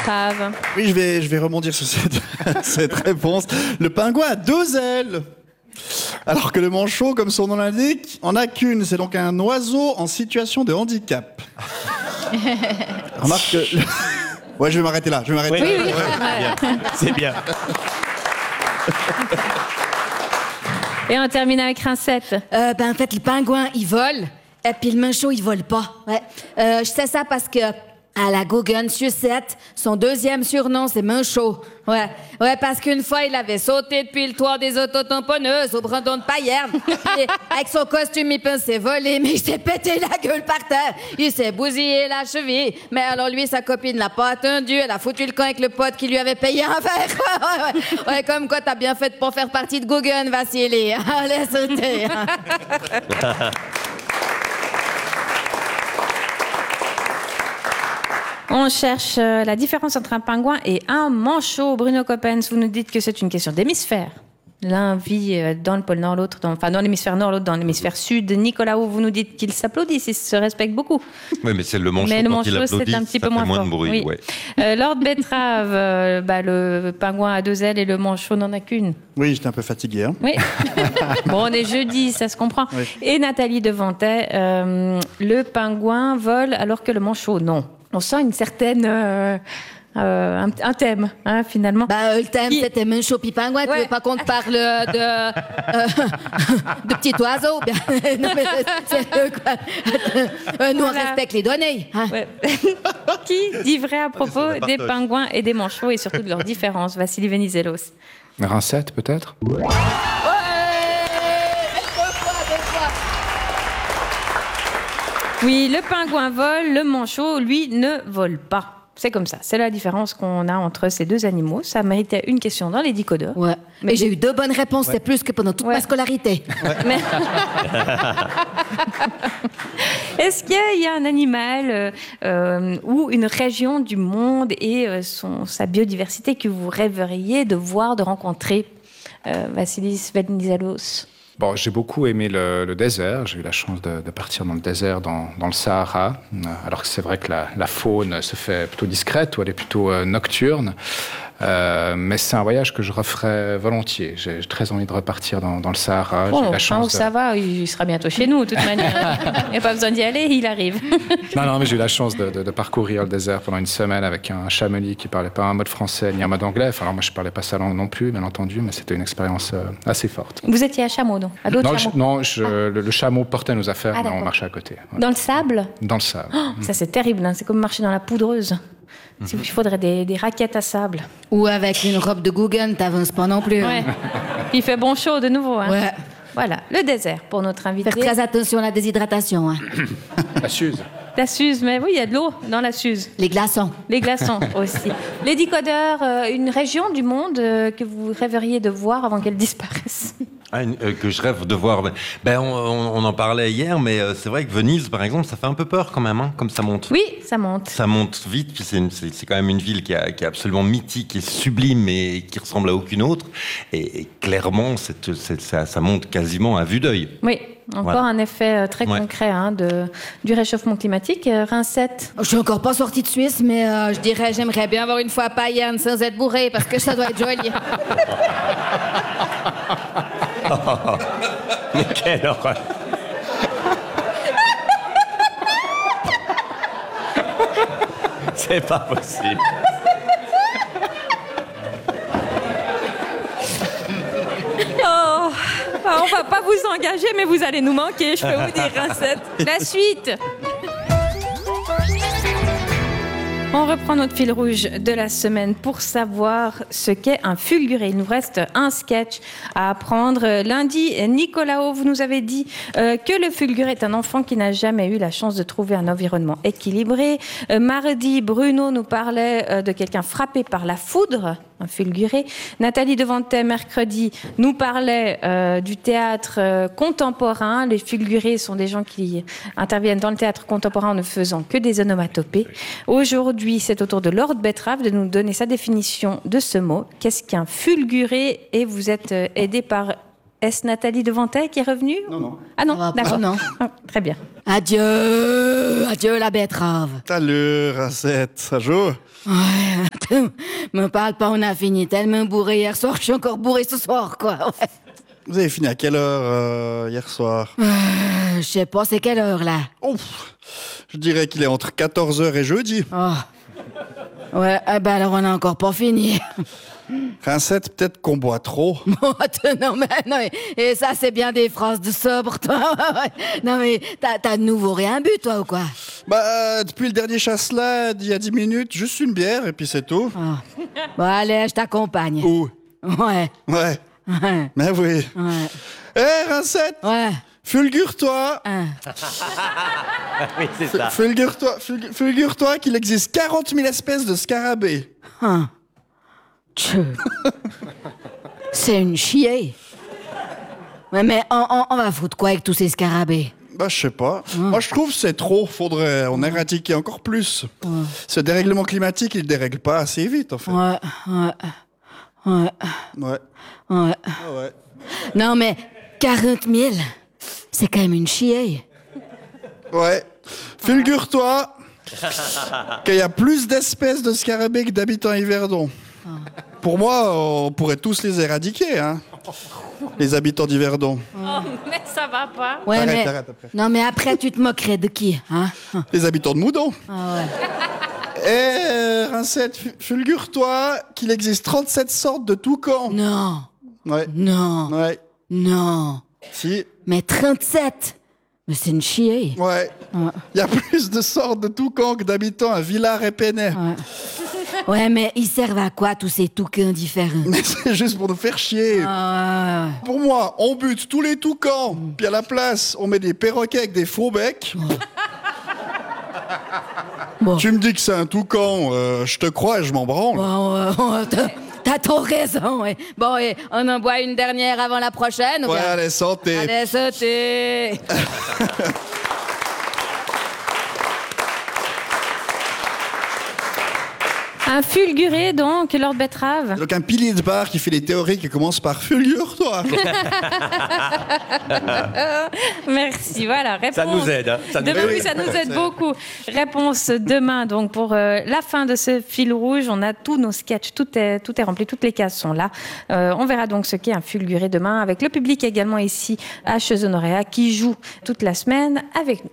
Betrave. Oui, je vais rebondir sur cette réponse. Le pingouin a 2 ailes. Alors que le manchot, comme son nom l'indique, en a qu'une. C'est donc un oiseau en situation de handicap. Remarque que... Ouais, je vais m'arrêter là. Oui. C'est bien. Et on termine avec Rincette. En fait, le pingouin, il vole. Et puis le manchot, il vole pas. Ouais. Je sais ça parce que à la Guggen Sucette, son 2e surnom, c'est Manchot. Ouais, parce qu'une fois, il avait sauté depuis le toit des autotamponneuses au Brandon de Payerne. Et avec son costume, il pensait voler, mais il s'est pété la gueule par terre. Il s'est bousillé la cheville. Mais alors lui, sa copine l'a pas attendu. Elle a foutu le camp avec le pote qui lui avait payé un verre. Ouais, comme quoi, t'as bien fait de pas faire partie de Guggen, Vassili. Allez, sauter. On cherche la différence entre un pingouin et un manchot. Bruno Coppens, vous nous dites que c'est une question d'hémisphère. L'un vit dans le pôle Nord, l'autre dans l'hémisphère Nord, l'autre dans l'hémisphère Sud. Nicolas, vous nous dites qu'ils s'applaudissent, ils se respectent beaucoup. Oui, mais c'est le manchot. Mais le quand il manchot, applaudit, c'est un petit peu ça fait moins fort. de bruit. Oui. Ouais. Lord Betrave, le pingouin a 2 ailes et le manchot n'en a qu'une. Oui, j'étais un peu fatigué. Hein. Oui. Bon, on est jeudi, ça se comprend. Oui. Et Nathalie Devantet, le pingouin vole alors que le manchot, non. On sent une certaine... un thème, hein, finalement. Le thème, c'était Manchot puis pingouin. Tu veux pas qu'on te parle de petits oiseaux? Non, mais quoi? Nous, on respecte les données. Hein? Ouais. Qui dit vrai à propos des pingouins et des manchots et surtout de leurs différences? Vassili Venizelos. Rincette, peut-être? Oui, le pingouin vole, le manchot, lui, ne vole pas. C'est comme ça. C'est la différence qu'on a entre ces 2 animaux. Ça méritait une question dans les décodeurs. Ouais. Mais j'ai eu 2 bonnes réponses. C'est plus que pendant toute ma scolarité. Ouais. Mais... Est-ce qu'il y a un animal ou une région du monde et sa biodiversité que vous rêveriez de voir, de rencontrer? Vassilis Venizelos. Bon, j'ai beaucoup aimé le désert. J'ai eu la chance de partir dans le désert, dans le Sahara. Alors que c'est vrai que la faune se fait plutôt discrète ou elle est plutôt nocturne. Mais c'est un voyage que je referais volontiers. J'ai très envie de repartir dans le Sahara. Bon, enfin, ça va, il sera bientôt chez nous, de toute manière. Il n'y a pas besoin d'y aller, il arrive. Non, mais j'ai eu la chance de parcourir le désert pendant une semaine avec un chamelier qui ne parlait pas un mot de français ni un mot d'anglais. Enfin, alors moi, je ne parlais pas sa langue non plus, bien entendu, mais c'était une expérience assez forte. Vous étiez à Chameau, donc? À d'autres chameaux? Le chameau portait nos affaires, mais on marchait à côté. Ouais. Dans le sable? Dans le sable. Ça, c'est terrible, hein. C'est comme marcher dans la poudreuse. Il faudrait des raquettes à sable. Ou avec une robe de Guggen, t'avances pas non plus. Ouais. Il fait bon chaud de nouveau. Hein. Ouais. Voilà, le désert pour notre invité. Faire très attention à la déshydratation. Hein. La Suze. La Suze, mais oui, il y a de l'eau dans la Suze. Les glaçons. Les glaçons aussi. Les décodeurs, une région du monde que vous rêveriez de voir avant qu'elle disparaisse? Que je rêve de voir. On en parlait hier, mais c'est vrai que Venise, par exemple, ça fait un peu peur quand même, hein, comme ça monte. Oui, ça monte. Ça monte vite, puis c'est quand même une ville qui est absolument mythique, qui est sublime et qui ressemble à aucune autre. Et clairement, ça monte quasiment à vue d'œil. Oui. Encore un effet très concret du réchauffement climatique. Rincette? Je suis encore pas sortie de Suisse, mais je dirais j'aimerais bien avoir une fois à Payerne sans être bourrée, parce que ça doit être joli. Mais quelle horreur! C'est pas possible. On va pas vous engager, mais vous allez nous manquer, je peux vous dire, Rincette. La suite. On reprend notre fil rouge de la semaine pour savoir ce qu'est un fulguré. Il nous reste un sketch à apprendre. Lundi, Nicolas, vous nous avez dit que le fulguré est un enfant qui n'a jamais eu la chance de trouver un environnement équilibré. Mardi, Bruno nous parlait de quelqu'un frappé par la foudre, un fulguré. Nathalie Devantet, mercredi, nous parlait du théâtre contemporain. Les fulgurés sont des gens qui interviennent dans le théâtre contemporain en ne faisant que des onomatopées. Aujourd'hui, c'est au tour de Lord Betrave de nous donner sa définition de ce mot. Qu'est-ce qu'un fulguré? Et vous êtes aidé par... Est-ce Nathalie Devantet qui est revenue? Non. Ah non, d'accord. Non. Très bien. Adieu la betterave. Salut, Rincette, ça joue? Ouais, Me parle pas, on a fini tellement bourré hier soir, je suis encore bourré ce soir, quoi. Ouais. Vous avez fini à quelle heure hier soir? Je sais pas, c'est quelle heure, là? Ouf, je dirais qu'il est entre 14h et jeudi. Oh. Ouais, alors on a encore pas fini. Rincette, peut-être qu'on boit trop. Bon, non, et ça, c'est bien des phrases de sobre, toi. Non, mais t'as de nouveau rien bu, toi, ou quoi? Depuis le dernier chasse-là, d'il y a 10 minutes, juste une bière et puis c'est tout. Oh. Bon, allez, je t'accompagne. Où? Ouais. Ouais. Ouais. Mais oui. Ouais. Rincette, Ouais. fulgure-toi. Oui, c'est ça. Fulgure-toi qu'il existe 40 000 espèces de scarabées. C'est une chier. Ouais, mais on va foutre quoi avec tous ces scarabées? Je sais pas. Moi, je trouve que c'est trop. Faudrait en éradiquer encore plus. Ce dérèglement climatique, il dérègle pas assez vite, en fait. Ouais. Ouais. Ah ouais. Non, mais 40 000, c'est quand même une chier. Ouais. Fulgure-toi qu'il y a plus d'espèces de scarabées que d'habitants à Yverdon. Pour moi, on pourrait tous les éradiquer, hein. Les habitants d'Yverdon. Oh, mais ça va pas. Ouais, Arrête après. Non, mais après, tu te moquerais de qui, hein? Les habitants de Moudon. Ah ouais. Rincette, fulgure-toi qu'il existe 37 sortes de toucans. Non. Ouais. Non. Ouais. Non. Si. Mais 37? Mais c'est une chier. Ouais. Il y a plus de sortes de toucans que d'habitants à Villars et Penay. Ouais, mais ils servent à quoi, tous ces toucans différents? Mais c'est juste pour nous faire chier. Ah, ouais. Pour moi, on bute tous les toucans, puis à la place, on met des perroquets avec des faux becs. Bon. Tu me dis que c'est un toucan, je te crois et je m'en branle. Bon, t'as trop raison, ouais. Bon, et on en boit une dernière avant la prochaine, ou Ouais, bien? allez, santé. Allez, sauter. Un fulguré, donc, Lord Betrave. Donc un pilier de bar qui fait des théories qui commencent par fulgure-toi. Merci, voilà, réponse. Ça nous aide, hein. Oui, ça nous aide beaucoup. Réponse demain, donc, pour la fin de ce fil rouge. On a tous nos sketchs, tout est rempli, toutes les cases sont là. On verra donc ce qu'est un fulguré demain, avec le public également ici à Chezonoréa, qui joue toute la semaine avec nous.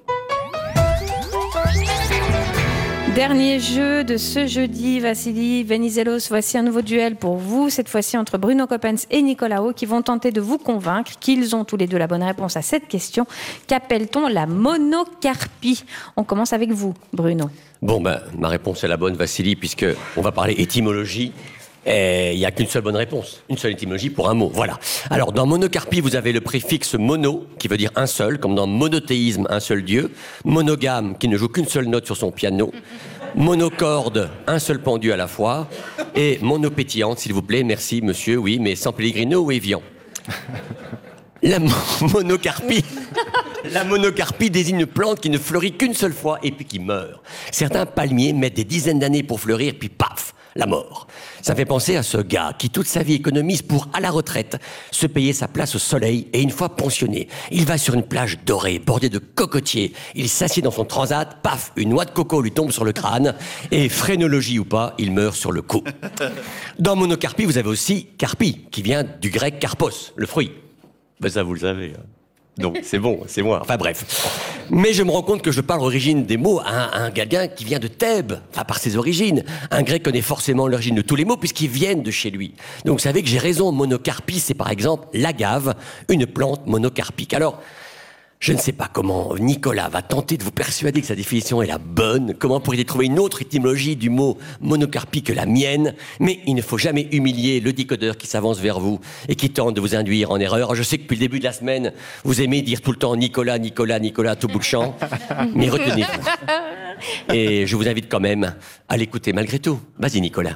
Dernier jeu de ce jeudi, Vassili Venizelos. Voici un nouveau duel pour vous, cette fois-ci entre Bruno Coppens et Nicolao, qui vont tenter de vous convaincre qu'ils ont tous les deux la bonne réponse à cette question. Qu'appelle-t-on la monocarpie? On commence avec vous, Bruno. Bon, ma réponse est la bonne, Vassili, puisque on va parler étymologie. Et il n'y a qu'une seule bonne réponse, une seule étymologie pour un mot, voilà. Alors, dans monocarpie, vous avez le préfixe mono, qui veut dire un seul, comme dans monothéisme, un seul Dieu. Monogame, qui ne joue qu'une seule note sur son piano. Monocorde, un seul pendu à la fois. Et monopétillante, s'il vous plaît, merci monsieur, oui, mais sans Pellegrino ou Evian. La monocarpie désigne une plante qui ne fleurit qu'une seule fois et puis qui meurt. Certains palmiers mettent des dizaines d'années pour fleurir, puis paf, la mort. Ça fait penser à ce gars qui toute sa vie économise pour, à la retraite, se payer sa place au soleil, et une fois pensionné, il va sur une plage dorée, bordée de cocotiers, il s'assied dans son transat, paf, une noix de coco lui tombe sur le crâne, et phrénologie ou pas, il meurt sur le coup. Dans monocarpie, vous avez aussi carpie, qui vient du grec karpos, le fruit. Ben ça, vous le savez. Donc, c'est bon, c'est moi. Enfin, bref. Mais je me rends compte que je parle origine des mots à un quelqu'un qui vient de Thèbes, enfin, par ses origines. Un grec connaît forcément l'origine de tous les mots puisqu'ils viennent de chez lui. Donc, vous savez que j'ai raison. Monocarpie, c'est par exemple l'agave, une plante monocarpique. Alors, je ne sais pas comment Nicolas va tenter de vous persuader que sa définition est la bonne, comment pourriez-vous trouver une autre étymologie du mot monocarpie que la mienne, mais il ne faut jamais humilier le décodeur qui s'avance vers vous et qui tente de vous induire en erreur. Je sais que depuis le début de la semaine, vous aimez dire tout le temps Nicolas, Nicolas, Nicolas à tout bout de champ, mais retenez-vous. Et je vous invite quand même à l'écouter malgré tout. Vas-y Nicolas.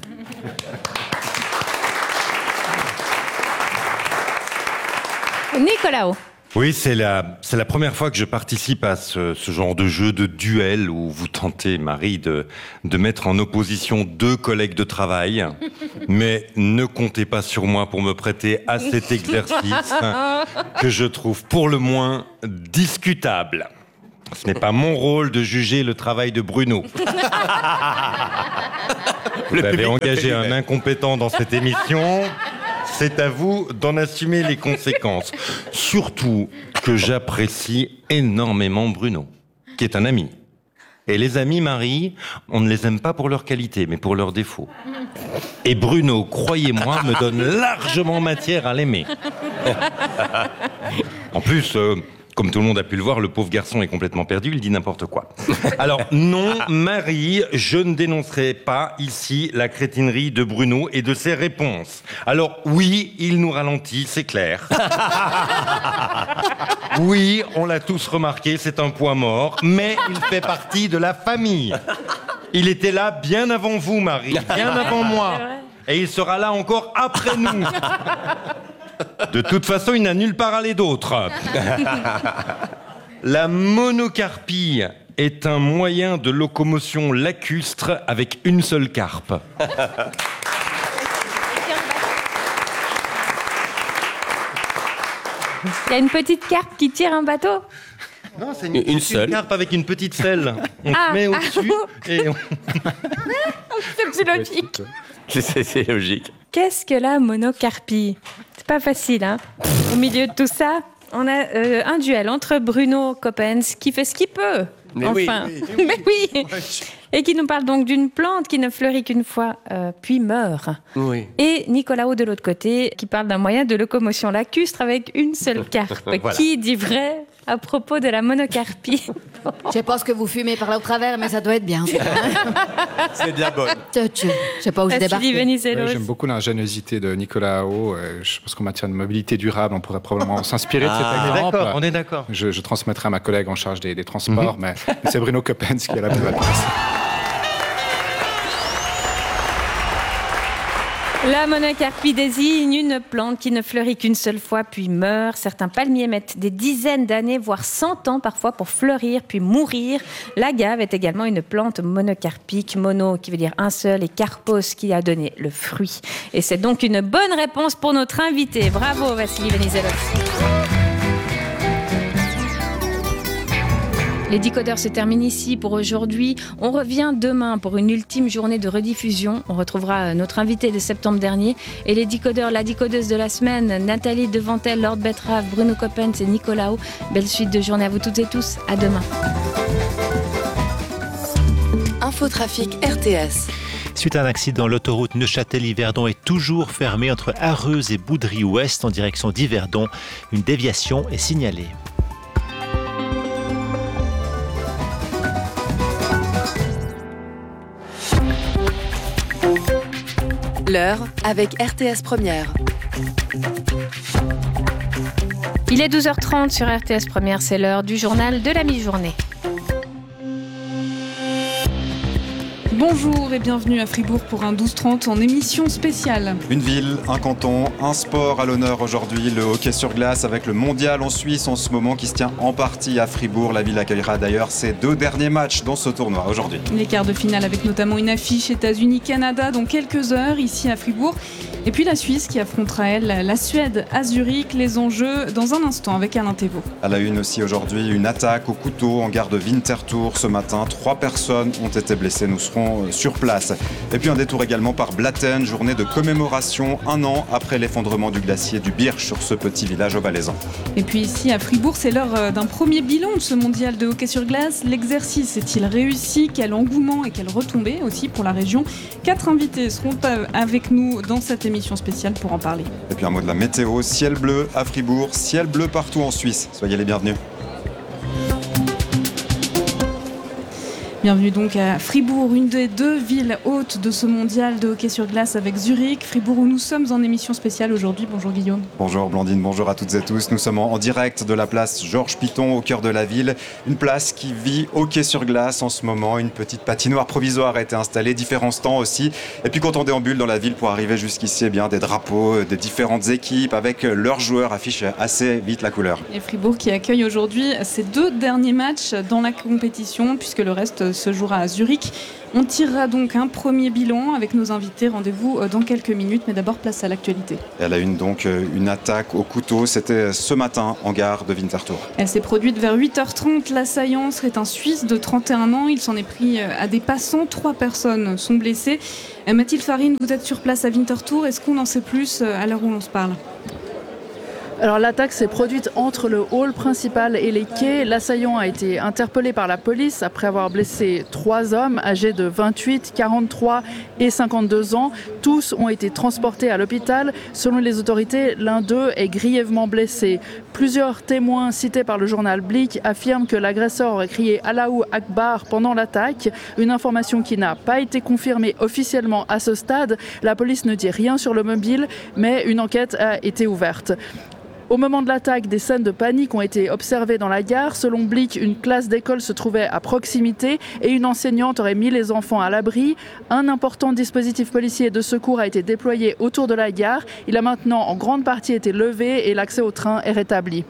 Nicolao. Oui, c'est la première fois que je participe à ce genre de jeu de duel où vous tentez, Marie, de mettre en opposition deux collègues de travail. Mais ne comptez pas sur moi pour me prêter à cet exercice que je trouve pour le moins discutable. Ce n'est pas mon rôle de juger le travail de Bruno. Vous avez engagé un incompétent dans cette émission. C'est à vous d'en assumer les conséquences. Surtout que j'apprécie énormément Bruno, qui est un ami. Et les amis, Marie, on ne les aime pas pour leurs qualités, mais pour leurs défauts. Et Bruno, croyez-moi, me donne largement matière à l'aimer. En plus, comme tout le monde a pu le voir, le pauvre garçon est complètement perdu, il dit n'importe quoi. Alors non, Marie, je ne dénoncerai pas ici la crétinerie de Bruno et de ses réponses. Alors oui, il nous ralentit, c'est clair. Oui, on l'a tous remarqué, c'est un poids mort, mais il fait partie de la famille. Il était là bien avant vous, Marie, bien avant moi. Et il sera là encore après nous. De toute façon, il n'a nulle part aller d'autre. La monocarpie est un moyen de locomotion lacustre avec une seule carpe. Il y a une petite carpe qui tire un bateau. Non, c'est une seule carpe avec une petite selle. On se met au-dessus et C'est logique. C'est logique. Qu'est-ce que la monocarpie? C'est pas facile, hein. Au milieu de tout ça, on a un duel entre Bruno Coppens qui fait ce qu'il peut. Mais enfin, oui. mais oui. Et qui nous parle donc d'une plante qui ne fleurit qu'une fois, puis meurt. Oui. Et Nicolaou de l'autre côté, qui parle d'un moyen de locomotion lacustre avec une seule carpe. Voilà. Qui dit vrai à propos de la monocarpie? Je sais pas ce que vous fumez par là au travers, mais ça doit être bien. C'est de la bonne. Je sais pas où je débarque. Vassili Venizelos. J'aime beaucoup l'ingéniosité de Nicolaou. Je pense qu'en matière de mobilité durable, on pourrait probablement s'inspirer de cet exemple. d'accord, on est d'accord. Je transmettrai à ma collègue en charge des transports, mais c'est Bruno Coppens qui a la plus belle place. La monocarpie désigne une plante qui ne fleurit qu'une seule fois puis meurt. Certains palmiers mettent des dizaines d'années, voire 100 ans parfois pour fleurir puis mourir. L'agave est également une plante monocarpique. Mono qui veut dire un seul et carpos qui a donné le fruit. Et c'est donc une bonne réponse pour notre invité. Bravo Vassili Venizelos. Les décodeurs se terminent ici pour aujourd'hui. On revient demain pour une ultime journée de rediffusion. On retrouvera notre invité de septembre dernier. Et les décodeurs, la décodeuse de la semaine, Nathalie Devantel, Lord Betrave, Bruno Coppens et Nicolaou. Belle suite de journée à vous toutes et tous. À demain. Infotrafic RTS. Suite à un accident, l'autoroute Neuchâtel-Yverdon est toujours fermée entre Arreuse et Boudry-Ouest en direction d'Yverdon. Une déviation est signalée. L'heure avec RTS Première. Il est 12h30 sur RTS Première, c'est l'heure du journal de la mi-journée. Bonjour et bienvenue à Fribourg pour un 12h30 en émission spéciale. Une ville, un canton, un sport à l'honneur aujourd'hui, le hockey sur glace avec le mondial en Suisse en ce moment qui se tient en partie à Fribourg. La ville accueillera d'ailleurs ses 2 derniers matchs dans ce tournoi aujourd'hui. Les quarts de finale avec notamment une affiche États-Unis-Canada dans quelques heures ici à Fribourg. Et puis la Suisse qui affrontera elle la Suède à Zurich. Les enjeux dans un instant avec Alain Thévault. À la une aussi aujourd'hui, une attaque au couteau en gare de Winterthur ce matin. 3 personnes ont été blessées, nous serons sur place. Et puis un détour également par Blatten, journée de commémoration 1 an après l'effondrement du glacier du Birch sur ce petit village au Valaisan. Et puis ici à Fribourg, c'est l'heure d'un premier bilan de ce mondial de hockey sur glace. L'exercice est-il réussi? Quel engouement et quelle retombée aussi pour la région? 4 invités seront avec nous dans cette émission spéciale pour en parler. Et puis un mot de la météo, ciel bleu à Fribourg, ciel bleu partout en Suisse. Soyez les bienvenus. Bienvenue donc à Fribourg, une des 2 villes hôtes de ce mondial de hockey sur glace avec Zurich. Fribourg où nous sommes en émission spéciale aujourd'hui. Bonjour Guillaume. Bonjour Blandine, bonjour à toutes et tous. Nous sommes en direct de la place Georges Piton au cœur de la ville. Une place qui vit hockey sur glace en ce moment. Une petite patinoire provisoire a été installée, différents stands aussi. Et puis quand on déambule dans la ville pour arriver jusqu'ici, eh bien, des drapeaux des différentes équipes avec leurs joueurs affichent assez vite la couleur. Et Fribourg qui accueille aujourd'hui ses 2 derniers matchs dans la compétition puisque le reste se jouera à Zurich. On tirera donc un premier bilan avec nos invités. Rendez-vous dans quelques minutes, mais d'abord place à l'actualité. Elle a eu donc une attaque au couteau. C'était ce matin en gare de Winterthur. Elle s'est produite vers 8h30. L'assaillant serait un Suisse de 31 ans. Il s'en est pris à des passants. 3 personnes sont blessées. Mathilde Farine, vous êtes sur place à Winterthur. Est-ce qu'on en sait plus à l'heure où l'on se parle ? Alors l'attaque s'est produite entre le hall principal et les quais. L'assaillant a été interpellé par la police après avoir blessé 3 hommes âgés de 28, 43 et 52 ans. Tous ont été transportés à l'hôpital. Selon les autorités, l'un d'eux est grièvement blessé. Plusieurs témoins cités par le journal Blick affirment que l'agresseur aurait crié Allahu Akbar pendant l'attaque. Une information qui n'a pas été confirmée officiellement à ce stade. La police ne dit rien sur le mobile, mais une enquête a été ouverte. Au moment de l'attaque, des scènes de panique ont été observées dans la gare. Selon Blick, une classe d'école se trouvait à proximité et une enseignante aurait mis les enfants à l'abri. Un important dispositif policier de secours a été déployé autour de la gare. Il a maintenant en grande partie été levé et l'accès au train est rétabli.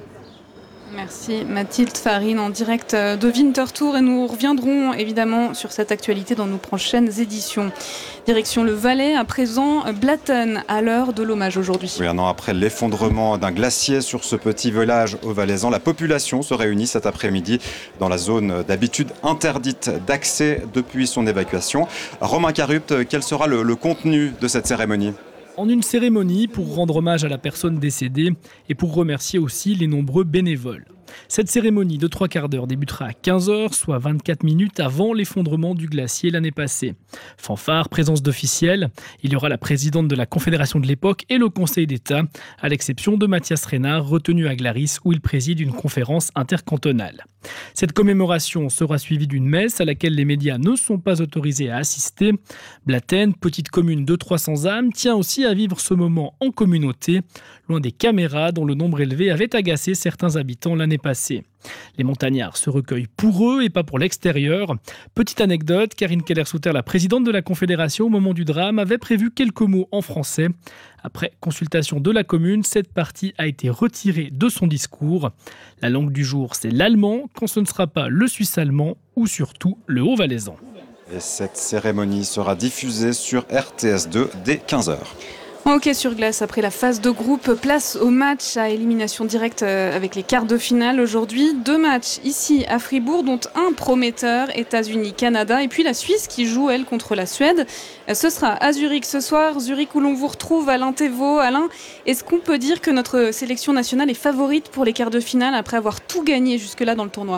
Merci Mathilde Farine en direct de Winterthur et nous reviendrons évidemment sur cette actualité dans nos prochaines éditions. Direction le Valais, à présent Blatten à l'heure de l'hommage aujourd'hui. Oui, un an après l'effondrement d'un glacier sur ce petit village au Valaisan, la population se réunit cet après-midi dans la zone d'habitude interdite d'accès depuis son évacuation. Romain Carupt, quel sera le contenu de cette cérémonie ? En une cérémonie pour rendre hommage à la personne décédée et pour remercier aussi les nombreux bénévoles. Cette cérémonie de 3/4 d'heure débutera à 15h, soit 24 minutes avant l'effondrement du glacier l'année passée. Fanfare, présence d'officiels, il y aura la présidente de la Confédération de l'époque et le Conseil d'État, à l'exception de Mathias Reynard, retenu à Glaris où il préside une conférence intercantonale. Cette commémoration sera suivie d'une messe à laquelle les médias ne sont pas autorisés à assister. Blatten, petite commune de 300 âmes, tient aussi à vivre ce moment en communauté, loin des caméras dont le nombre élevé avait agacé certains habitants l'année passée. Les montagnards se recueillent pour eux et pas pour l'extérieur. Petite anecdote, Karine Keller-Souter, la présidente de la Confédération, au moment du drame, avait prévu quelques mots en français. Après consultation de la commune, cette partie a été retirée de son discours. La langue du jour, c'est l'allemand, quand ce ne sera pas le suisse-allemand ou surtout le haut-valaisan. Et cette cérémonie sera diffusée sur RTS2 dès 15h. En hockey sur glace, après la phase de groupe, place au match à élimination directe avec les quarts de finale aujourd'hui. 2 matchs ici à Fribourg, dont un prometteur, États-Unis-Canada, et puis la Suisse qui joue, elle, contre la Suède. Ce sera à Zurich ce soir, Zurich où l'on vous retrouve, Alain Thévault. Alain, est-ce qu'on peut dire que notre sélection nationale est favorite pour les quarts de finale après avoir tout gagné jusque-là dans le tournoi ?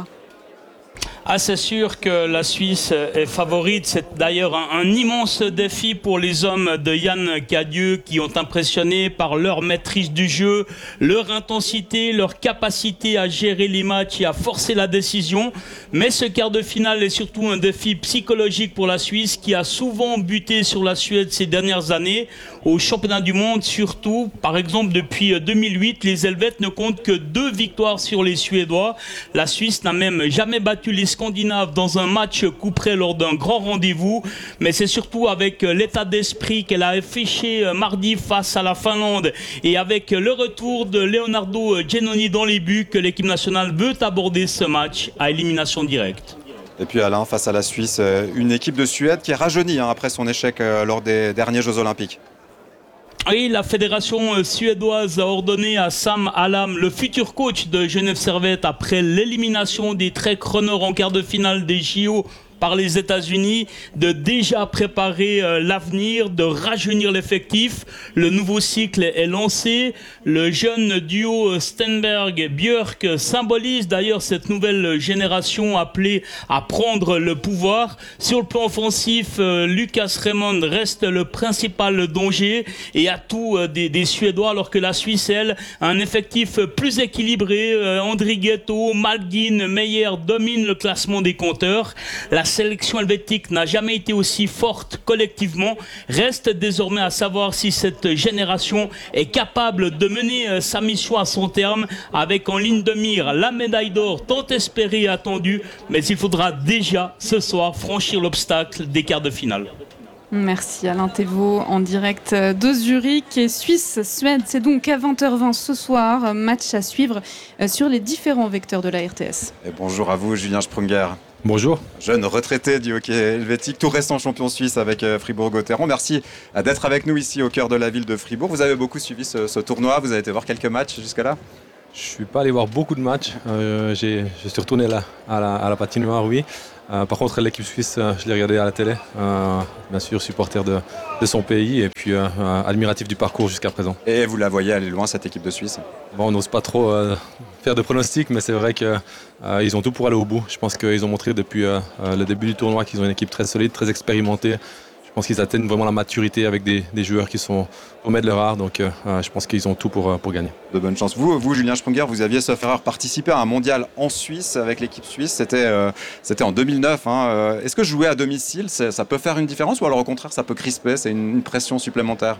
Ah, c'est sûr que la Suisse est favorite. C'est d'ailleurs un immense défi pour les hommes de Yann Cadieux qui ont impressionné par leur maîtrise du jeu, leur intensité, leur capacité à gérer les matchs et à forcer la décision. Mais ce quart de finale est surtout un défi psychologique pour la Suisse qui a souvent buté sur la Suède ces dernières années. Au championnat du monde, surtout, par exemple, depuis 2008, les Helvètes ne comptent que 2 victoires sur les Suédois. La Suisse n'a même jamais battu les Scandinaves dans un match couperé lors d'un grand rendez-vous. Mais c'est surtout avec l'état d'esprit qu'elle a affiché mardi face à la Finlande et avec le retour de Leonardo Giannoni dans les buts que l'équipe nationale veut aborder ce match à élimination directe. Et puis Alain, face à la Suisse, une équipe de Suède qui est rajeunie après son échec lors des derniers Jeux Olympiques. Oui, la fédération suédoise a ordonné à Sam Allam, le futur coach de Genève Servette, après l'élimination des Trek Runners en quart de finale des JO par les États-Unis, de déjà préparer l'avenir, de rajeunir l'effectif. Le nouveau cycle est lancé. Le jeune duo Stenberg-Björk symbolise d'ailleurs cette nouvelle génération appelée à prendre le pouvoir. Sur le plan offensif, Lucas Raymond reste le principal danger et atout des Suédois, alors que la Suisse, elle, a un effectif plus équilibré. André Ghetto, Malgin, Meyer dominent le classement des compteurs. La sélection helvétique n'a jamais été aussi forte collectivement. Reste désormais à savoir si cette génération est capable de mener sa mission à son terme avec en ligne de mire la médaille d'or tant espérée et attendue. Mais il faudra déjà ce soir franchir l'obstacle des quarts de finale. Merci Alain Thévault en direct de Zurich. Et Suisse-Suède, c'est donc à 20h20 ce soir. Match à suivre sur les différents vecteurs de la RTS. Et bonjour à vous, Julien Sprunger. Bonjour. Jeune retraité du hockey helvétique, tout récent champion suisse avec Fribourg-Gotteron. Merci d'être avec nous ici au cœur de la ville de Fribourg. Vous avez beaucoup suivi ce tournoi, vous avez été voir quelques matchs jusque-là? Je ne suis pas allé voir beaucoup de matchs. Je suis retourné là, à la patinoire, oui. Par contre, l'équipe suisse, je l'ai regardée à la télé. Bien sûr, supporter de son pays et puis admiratif du parcours jusqu'à présent. Et vous la voyez aller loin, cette équipe de Suisse? Bon, on n'ose pas trop faire de pronostics, mais c'est vrai qu'ils ont tout pour aller au bout. Je pense qu'ils ont montré depuis le début du tournoi qu'ils ont une équipe très solide, très expérimentée. Je pense qu'ils atteignent vraiment la maturité avec des joueurs qui sont au maître de leur art. Donc je pense qu'ils ont tout pour gagner. De bonne chance. Vous, Julien Sprunger, vous aviez sauf erreur participé à un mondial en Suisse avec l'équipe suisse. C'était en 2009. Est-ce que jouer à domicile, ça peut faire une différence ou alors au contraire ça peut crisper? C'est une pression supplémentaire?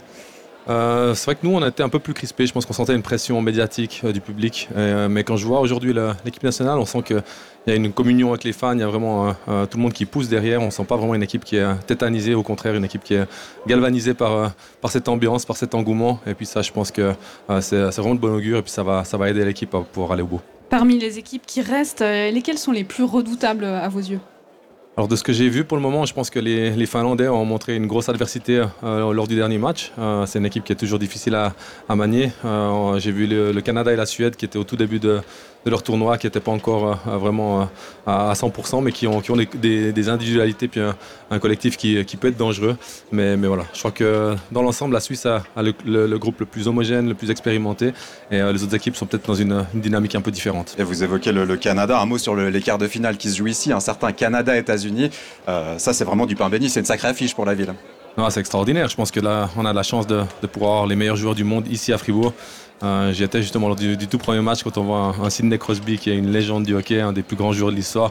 C'est vrai que nous on a été un peu plus crispés, je pense qu'on sentait une pression médiatique du public, mais quand je vois aujourd'hui l'équipe nationale, on sent qu'il y a une communion avec les fans, il y a vraiment tout le monde qui pousse derrière, on ne sent pas vraiment une équipe qui est tétanisée, au contraire une équipe qui est galvanisée par cette ambiance, par cet engouement, et puis ça je pense que c'est vraiment de bon augure et puis ça va aider l'équipe à pouvoir aller au bout. Parmi les équipes qui restent, lesquelles sont les plus redoutables à vos yeux? Alors de ce que j'ai vu pour le moment, je pense que les Finlandais ont montré une grosse adversité lors du dernier match. C'est une équipe qui est toujours difficile à manier. J'ai vu le Canada et la Suède qui étaient au tout début de leur tournoi, qui n'étaient pas encore vraiment à 100%, mais qui ont des individualités puis un collectif qui peut être dangereux. Mais voilà, je crois que dans l'ensemble, la Suisse a le groupe le plus homogène, le plus expérimenté, et les autres équipes sont peut-être dans une dynamique un peu différente. Et vous évoquez le Canada, un mot sur les quarts de finale qui se jouent ici, un certain Canada-États-Unis. Ça, c'est vraiment du pain béni, c'est une sacrée affiche pour la ville. Non, c'est extraordinaire. Je pense que là, on a la chance de pouvoir avoir les meilleurs joueurs du monde ici à Fribourg. J'y étais justement lors du tout premier match quand on voit un Sidney Crosby qui est une légende du hockey, un des plus grands joueurs de l'histoire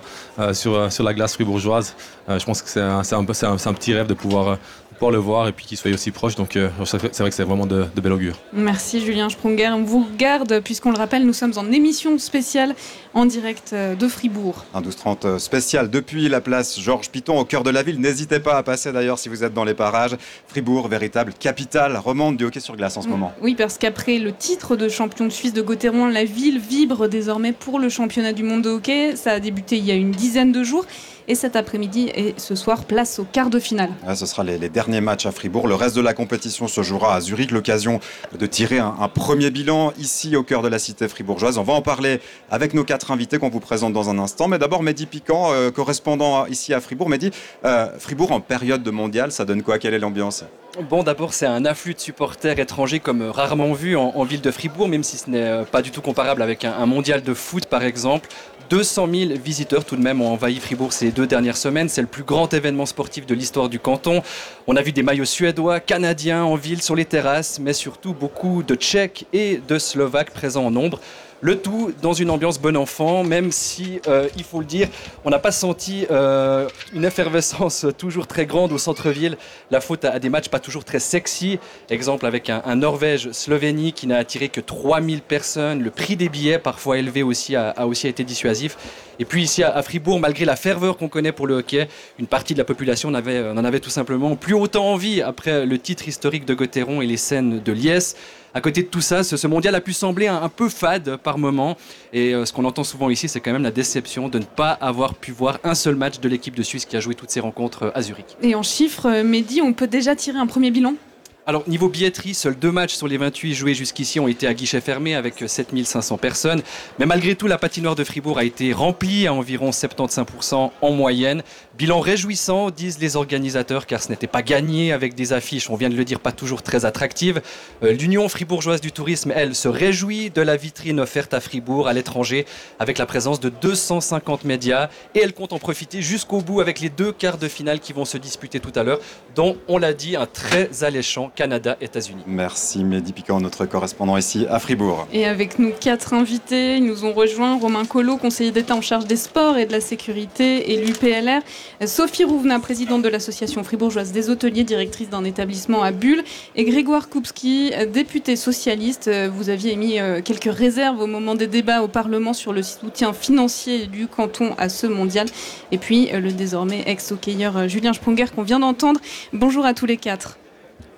sur la glace fribourgeoise. Je pense que c'est un petit rêve de pouvoir le voir et puis qu'il soit aussi proche. Donc c'est vrai que c'est vraiment de bel augure. Merci Julien Sprunger. On vous garde puisqu'on le rappelle, nous sommes en émission spéciale en direct de Fribourg. Un 12-30 spécial depuis la place Georges Piton au cœur de la ville. N'hésitez pas à passer d'ailleurs si vous êtes dans les parages. Fribourg, véritable capitale romande du hockey sur glace en ce moment. Oui, parce qu'après le titre de champion de Suisse de Gotteron, la ville vibre désormais pour le championnat du monde de hockey. Ça a débuté il y a une dizaine de jours. Et cet après-midi et ce soir, place au quart de finale. Ce sera les derniers matchs à Fribourg. Le reste de la compétition se jouera à Zurich. L'occasion de tirer un premier bilan ici au cœur de la cité fribourgeoise. On va en parler avec nos 4 invités qu'on vous présente dans un instant. Mais d'abord, Mehdi Piquant, correspondant ici à Fribourg. Mehdi, Fribourg en période de mondial, ça donne quoi? Quelle est l'ambiance? Bon, d'abord, c'est un afflux de supporters étrangers comme rarement vu en ville de Fribourg, même si ce n'est pas du tout comparable avec un mondial de foot, par exemple. 200 000 visiteurs tout de même ont envahi Fribourg ces 2 dernières semaines. C'est le plus grand événement sportif de l'histoire du canton. On a vu des maillots suédois, canadiens en ville, sur les terrasses, mais surtout beaucoup de Tchèques et de Slovaques présents en nombre. Le tout dans une ambiance bon enfant, même si, il faut le dire, on n'a pas senti une effervescence toujours très grande au centre-ville. La faute à des matchs pas toujours très sexy. Exemple avec un Norvège-Slovénie qui n'a attiré que 3000 personnes. Le prix des billets, parfois élevé aussi, a aussi été dissuasif. Et puis ici à Fribourg, malgré la ferveur qu'on connaît pour le hockey, une partie de la population n'en avait tout simplement plus autant envie après le titre historique de Gotteron et les scènes de Liesse. À côté de tout ça, ce mondial a pu sembler un peu fade par moment. Et ce qu'on entend souvent ici, c'est quand même la déception de ne pas avoir pu voir un seul match de l'équipe de Suisse qui a joué toutes ses rencontres à Zurich. Et en chiffres, Mehdi, on peut déjà tirer un premier bilan ? Alors, niveau billetterie, seuls 2 matchs sur les 28 joués jusqu'ici ont été à guichet fermé avec 7500 personnes. Mais malgré tout, la patinoire de Fribourg a été remplie à environ 75% en moyenne. Bilan réjouissant, disent les organisateurs, car ce n'était pas gagné avec des affiches, on vient de le dire, pas toujours très attractives. L'Union fribourgeoise du tourisme, elle, se réjouit de la vitrine offerte à Fribourg, à l'étranger, avec la présence de 250 médias. Et elle compte en profiter jusqu'au bout avec les 2 quarts de finale qui vont se disputer tout à l'heure, dont, on l'a dit, un très alléchant Canada-États-Unis. Merci Mehdi Piquant, notre correspondant ici à Fribourg. Et avec nous 4 invités, ils nous ont rejoint Romain Collot, conseiller d'État en charge des sports et de la sécurité, et l'UPLR. Sophie Rouvenat, présidente de l'association fribourgeoise des hôteliers, directrice d'un établissement à Bulle, et Grégoire Koupski, député socialiste. Vous aviez émis quelques réserves au moment des débats au Parlement sur le soutien financier du canton à ce mondial. Et puis le désormais ex-hockeyeur Julien Sprunger qu'on vient d'entendre. Bonjour à tous les 4.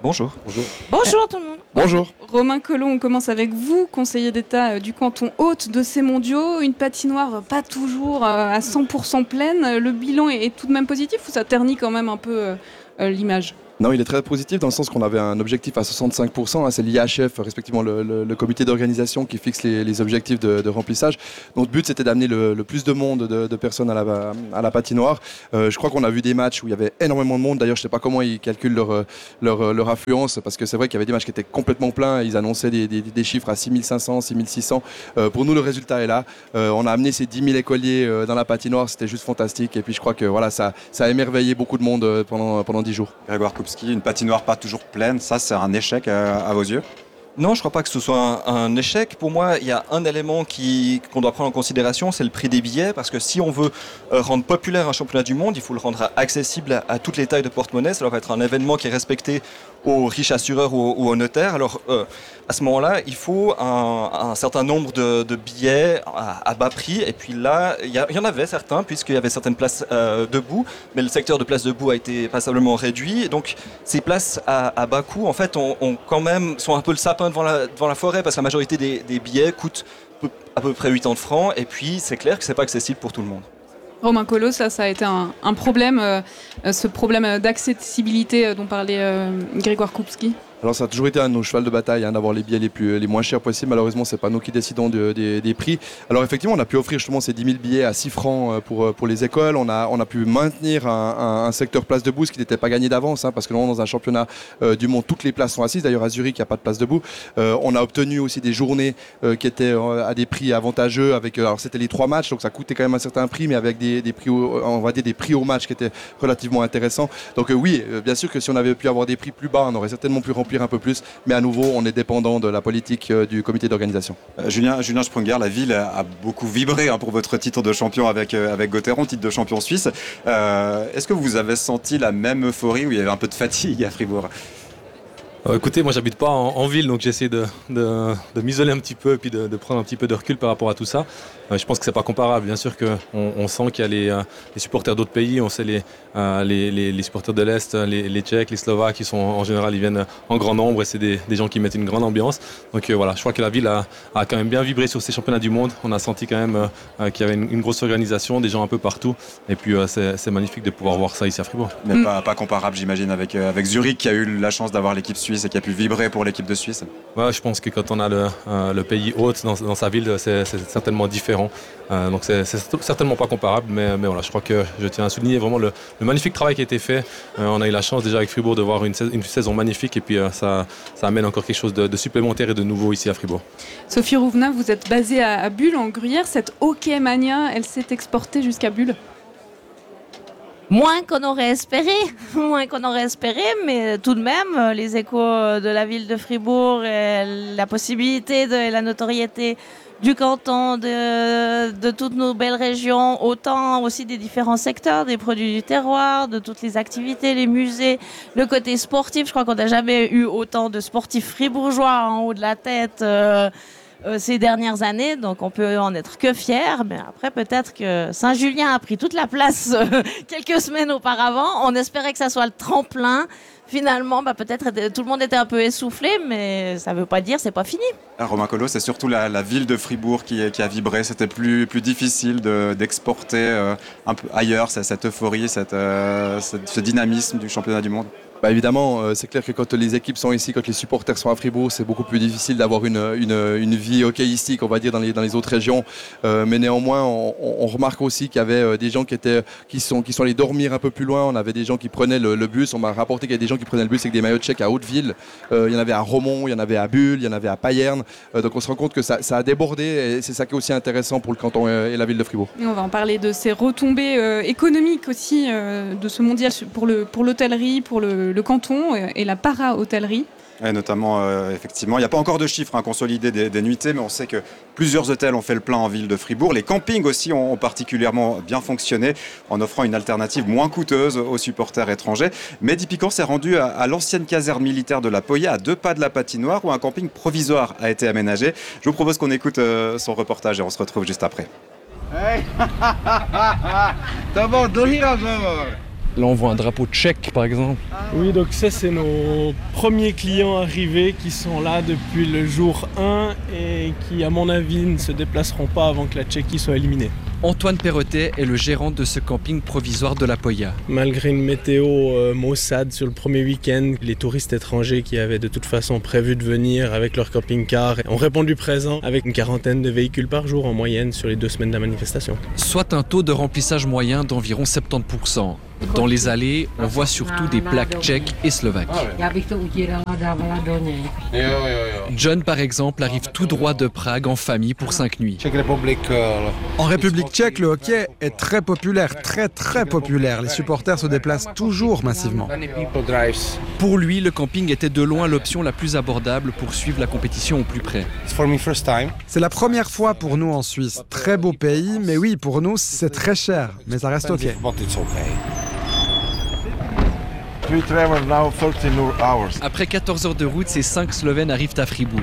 Bonjour. Bonjour tout le monde. Bonjour. Romain Collot, on commence avec vous, conseiller d'État du canton hôte de ces mondiaux. Une patinoire pas toujours à 100% pleine. Le bilan est tout de même positif ou ça ternit quand même un peu l'image ? Non, il est très positif dans le sens qu'on avait un objectif à 65%. Hein, c'est l'IHF, respectivement le comité d'organisation qui fixe les objectifs de remplissage. Notre but, c'était d'amener le plus de monde, de personnes à la patinoire. Je crois qu'on a vu des matchs où il y avait énormément de monde. D'ailleurs, je ne sais pas comment ils calculent leur affluence, parce que c'est vrai qu'il y avait des matchs qui étaient complètement pleins. Ils annonçaient des chiffres à 6500, 6600. Pour nous, le résultat est là. On a amené ces 10 000 écoliers dans la patinoire. C'était juste fantastique. Et puis, je crois que voilà, ça a émerveillé beaucoup de monde pendant 10 jours. Grégoire Koupski, une patinoire pas toujours pleine, ça c'est un échec à vos yeux? Non, je ne crois pas que ce soit un échec. Pour moi, il y a un élément qu'on doit prendre en considération, c'est le prix des billets, parce que si on veut rendre populaire un championnat du monde, il faut le rendre accessible à toutes les tailles de porte-monnaie. Ça doit être un événement qui est respecté aux riches assureurs ou aux notaires. Alors, à ce moment-là, il faut un certain nombre de billets à bas prix. Et puis là, il y en avait certains, puisqu'il y avait certaines places debout, mais le secteur de places debout a été passablement réduit. Donc, ces places à bas coût, en fait, sont un peu le sapin devant la forêt, parce que la majorité des billets coûtent à peu près 80 francs, et puis c'est clair que c'est pas accessible pour tout le monde. Romain Collot, ça a été un problème, ce problème d'accessibilité dont parlait Grégoire Koupski. Alors ça a toujours été un de nos chevals de bataille, d'avoir les billets les moins chers possibles. Malheureusement, c'est pas nous qui décidons des prix. Alors effectivement, on a pu offrir justement ces 10 000 billets à 6 francs pour les écoles. On a pu maintenir un secteur place debout, ce qui n'était pas gagné d'avance, parce que dans un championnat du monde, toutes les places sont assises. D'ailleurs, à Zurich, il n'y a pas de place debout. On a obtenu aussi des journées qui étaient à des prix avantageux. Alors c'était les 3 matchs, donc ça coûtait quand même un certain prix, mais avec des prix, on va dire des prix au match qui étaient relativement intéressants. Donc oui, bien sûr que si on avait pu avoir des prix plus bas, on aurait certainement pu remplir un peu plus, mais à nouveau on est dépendant de la politique du comité d'organisation. Julien Sprunger, la ville a beaucoup vibré pour votre titre de champion avec Gauthieron, titre de champion suisse. Est-ce que vous avez senti la même euphorie où il y avait un peu de fatigue à Fribourg? Écoutez, moi j'habite pas en ville, donc j'essaie de m'isoler un petit peu et puis de prendre un petit peu de recul par rapport à tout ça. Je pense que c'est pas comparable. Bien sûr qu'on sent qu'il y a les supporters d'autres pays, on sait les supporters de l'Est, les Tchèques, les Slovaques, qui sont en général, ils viennent en grand nombre et c'est des gens qui mettent une grande ambiance. Donc voilà, je crois que la ville a quand même bien vibré sur ces championnats du monde. On a senti quand même qu'il y avait une grosse organisation, des gens un peu partout. Et puis c'est magnifique de pouvoir voir ça ici à Fribourg. Mais pas comparable, j'imagine, avec Zurich, qui a eu la chance d'avoir l'équipe suisse et qui a pu vibrer pour l'équipe de Suisse. Ouais, je pense que quand on a le pays hôte dans sa ville, c'est certainement différent. Donc c'est certainement pas comparable, mais voilà, je crois que je tiens à souligner vraiment le magnifique travail qui a été fait. On a eu la chance déjà avec Fribourg de voir une saison magnifique, et puis ça amène encore quelque chose de supplémentaire et de nouveau ici à Fribourg. Sophie Rouvenat, vous êtes basée à Bulle en Gruyère. Cette hockey mania, elle s'est exportée jusqu'à Bulle? Moins qu'on aurait espéré, mais tout de même, les échos de la ville de Fribourg, et la possibilité et la notoriété du canton, de toutes nos belles régions, autant aussi des différents secteurs, des produits du terroir, de toutes les activités, les musées, le côté sportif. Je crois qu'on n'a jamais eu autant de sportifs fribourgeois en haut de la tête ces dernières années, donc on peut en être que fier. Mais après, peut-être que Saint-Julien a pris toute la place quelques semaines auparavant. On espérait que ça soit le tremplin. Finalement, peut-être tout le monde était un peu essoufflé, mais ça ne veut pas dire c'est pas fini. Romain Collot, c'est surtout la ville de Fribourg qui a vibré. C'était plus difficile d'exporter un peu ailleurs cette euphorie, ce dynamisme du championnat du monde. Évidemment, c'est clair que quand les équipes sont ici, quand les supporters sont à Fribourg, c'est beaucoup plus difficile d'avoir une vie hockeyistique, on va dire, dans les autres régions. Mais néanmoins, on remarque aussi qu'il y avait des gens qui sont allés dormir un peu plus loin. On avait des gens qui prenaient le bus. On m'a rapporté qu'il y a des gens qui prenaient le bus avec des maillots tchèques à Hauteville. Il y en avait à Romont, il y en avait à Bulle, il y en avait à Payerne. Donc on se rend compte que ça a débordé, et c'est ça qui est aussi intéressant pour le canton et la ville de Fribourg. Et on va en parler de ces retombées économiques aussi de ce mondial pour l'hôtellerie, pour le canton et la para-hôtellerie. Et notamment, effectivement, il n'y a pas encore de chiffres consolidés des nuitées, mais on sait que plusieurs hôtels ont fait le plein en ville de Fribourg. Les campings aussi ont particulièrement bien fonctionné, en offrant une alternative moins coûteuse aux supporters étrangers. Mehdi Piquant s'est rendu à l'ancienne caserne militaire de la Poya, à 2 pas de la patinoire, où un camping provisoire a été aménagé. Je vous propose qu'on écoute son reportage et on se retrouve juste après. Hey. Là, on voit un drapeau tchèque, par exemple. Oui, donc ça, c'est nos premiers clients arrivés qui sont là depuis le jour 1 et qui, à mon avis, ne se déplaceront pas avant que la Tchéquie soit éliminée. Antoine Perrotet est le gérant de ce camping provisoire de la Poya. Malgré une météo maussade sur le premier week-end, les touristes étrangers qui avaient de toute façon prévu de venir avec leur camping-car ont répondu présent avec une quarantaine de véhicules par jour en moyenne sur les 2 semaines de la manifestation. Soit un taux de remplissage moyen d'environ 70%. Dans les allées, on voit surtout des plaques tchèques et slovaques. John, par exemple, arrive tout droit de Prague en famille pour 5 nuits. En République tchèque, le hockey est très populaire, très populaire. Les supporters se déplacent toujours massivement. Pour lui, le camping était de loin l'option la plus abordable pour suivre la compétition au plus près. C'est la première fois pour nous en Suisse. Très beau pays, mais oui, pour nous, c'est très cher. Mais ça reste ok. Après 14 heures de route, ces 5 Slovènes arrivent à Fribourg.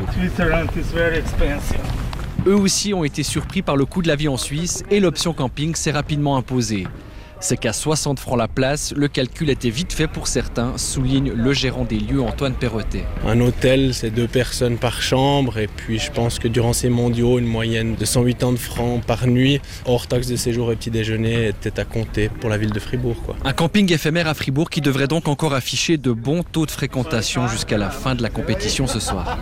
Eux aussi ont été surpris par le coût de la vie en Suisse et l'option camping s'est rapidement imposée. C'est qu'à 60 francs la place, le calcul était vite fait pour certains, souligne le gérant des lieux Antoine Perrotet. Un hôtel, c'est 2 personnes par chambre et puis je pense que durant ces mondiaux, une moyenne de 180 francs par nuit, hors taxe de séjour et petit déjeuner, était à compter pour la ville de Fribourg, quoi. Un camping éphémère à Fribourg qui devrait donc encore afficher de bons taux de fréquentation jusqu'à la fin de la compétition ce soir.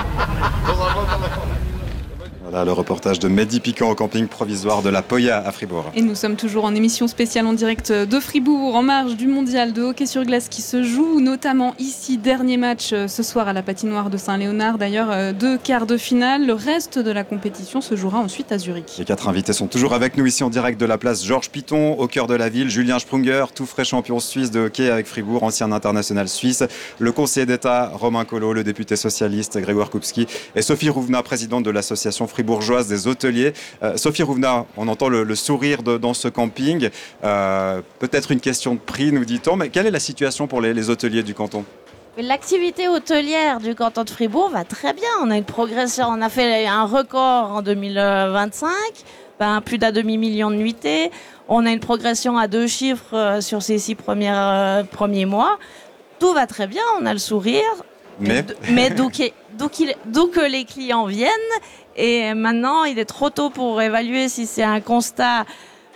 Voilà le reportage de Mehdi Piquant au camping provisoire de la Poya à Fribourg. Et nous sommes toujours en émission spéciale en direct de Fribourg, en marge du mondial de hockey sur glace qui se joue, notamment ici, dernier match ce soir à la patinoire de Saint-Léonard. D'ailleurs, 2 quarts de finale. Le reste de la compétition se jouera ensuite à Zurich. Les 4 invités sont toujours avec nous ici en direct de la place Georges Piton, au cœur de la ville. Julien Sprunger, tout frais champion suisse de hockey avec Fribourg, ancien international suisse. Le conseiller d'État Romain Collot, le député socialiste Grégoire Kupski et Sophie Rouvenat, présidente de l'association fribourgeoise des hôteliers. Sophie Rouvenat, on entend le sourire dans ce camping. Peut-être une question de prix, nous dit-on, mais quelle est la situation pour les hôteliers du canton ? L'activité hôtelière du canton de Fribourg va très bien. On a une progression, on a fait un record en 2025, plus d'un demi-million de nuitées. On a une progression à 2 chiffres sur ces 6 premiers mois. Tout va très bien, on a le sourire. Mais d'où que les clients viennent. Et maintenant, il est trop tôt pour évaluer si c'est un constat.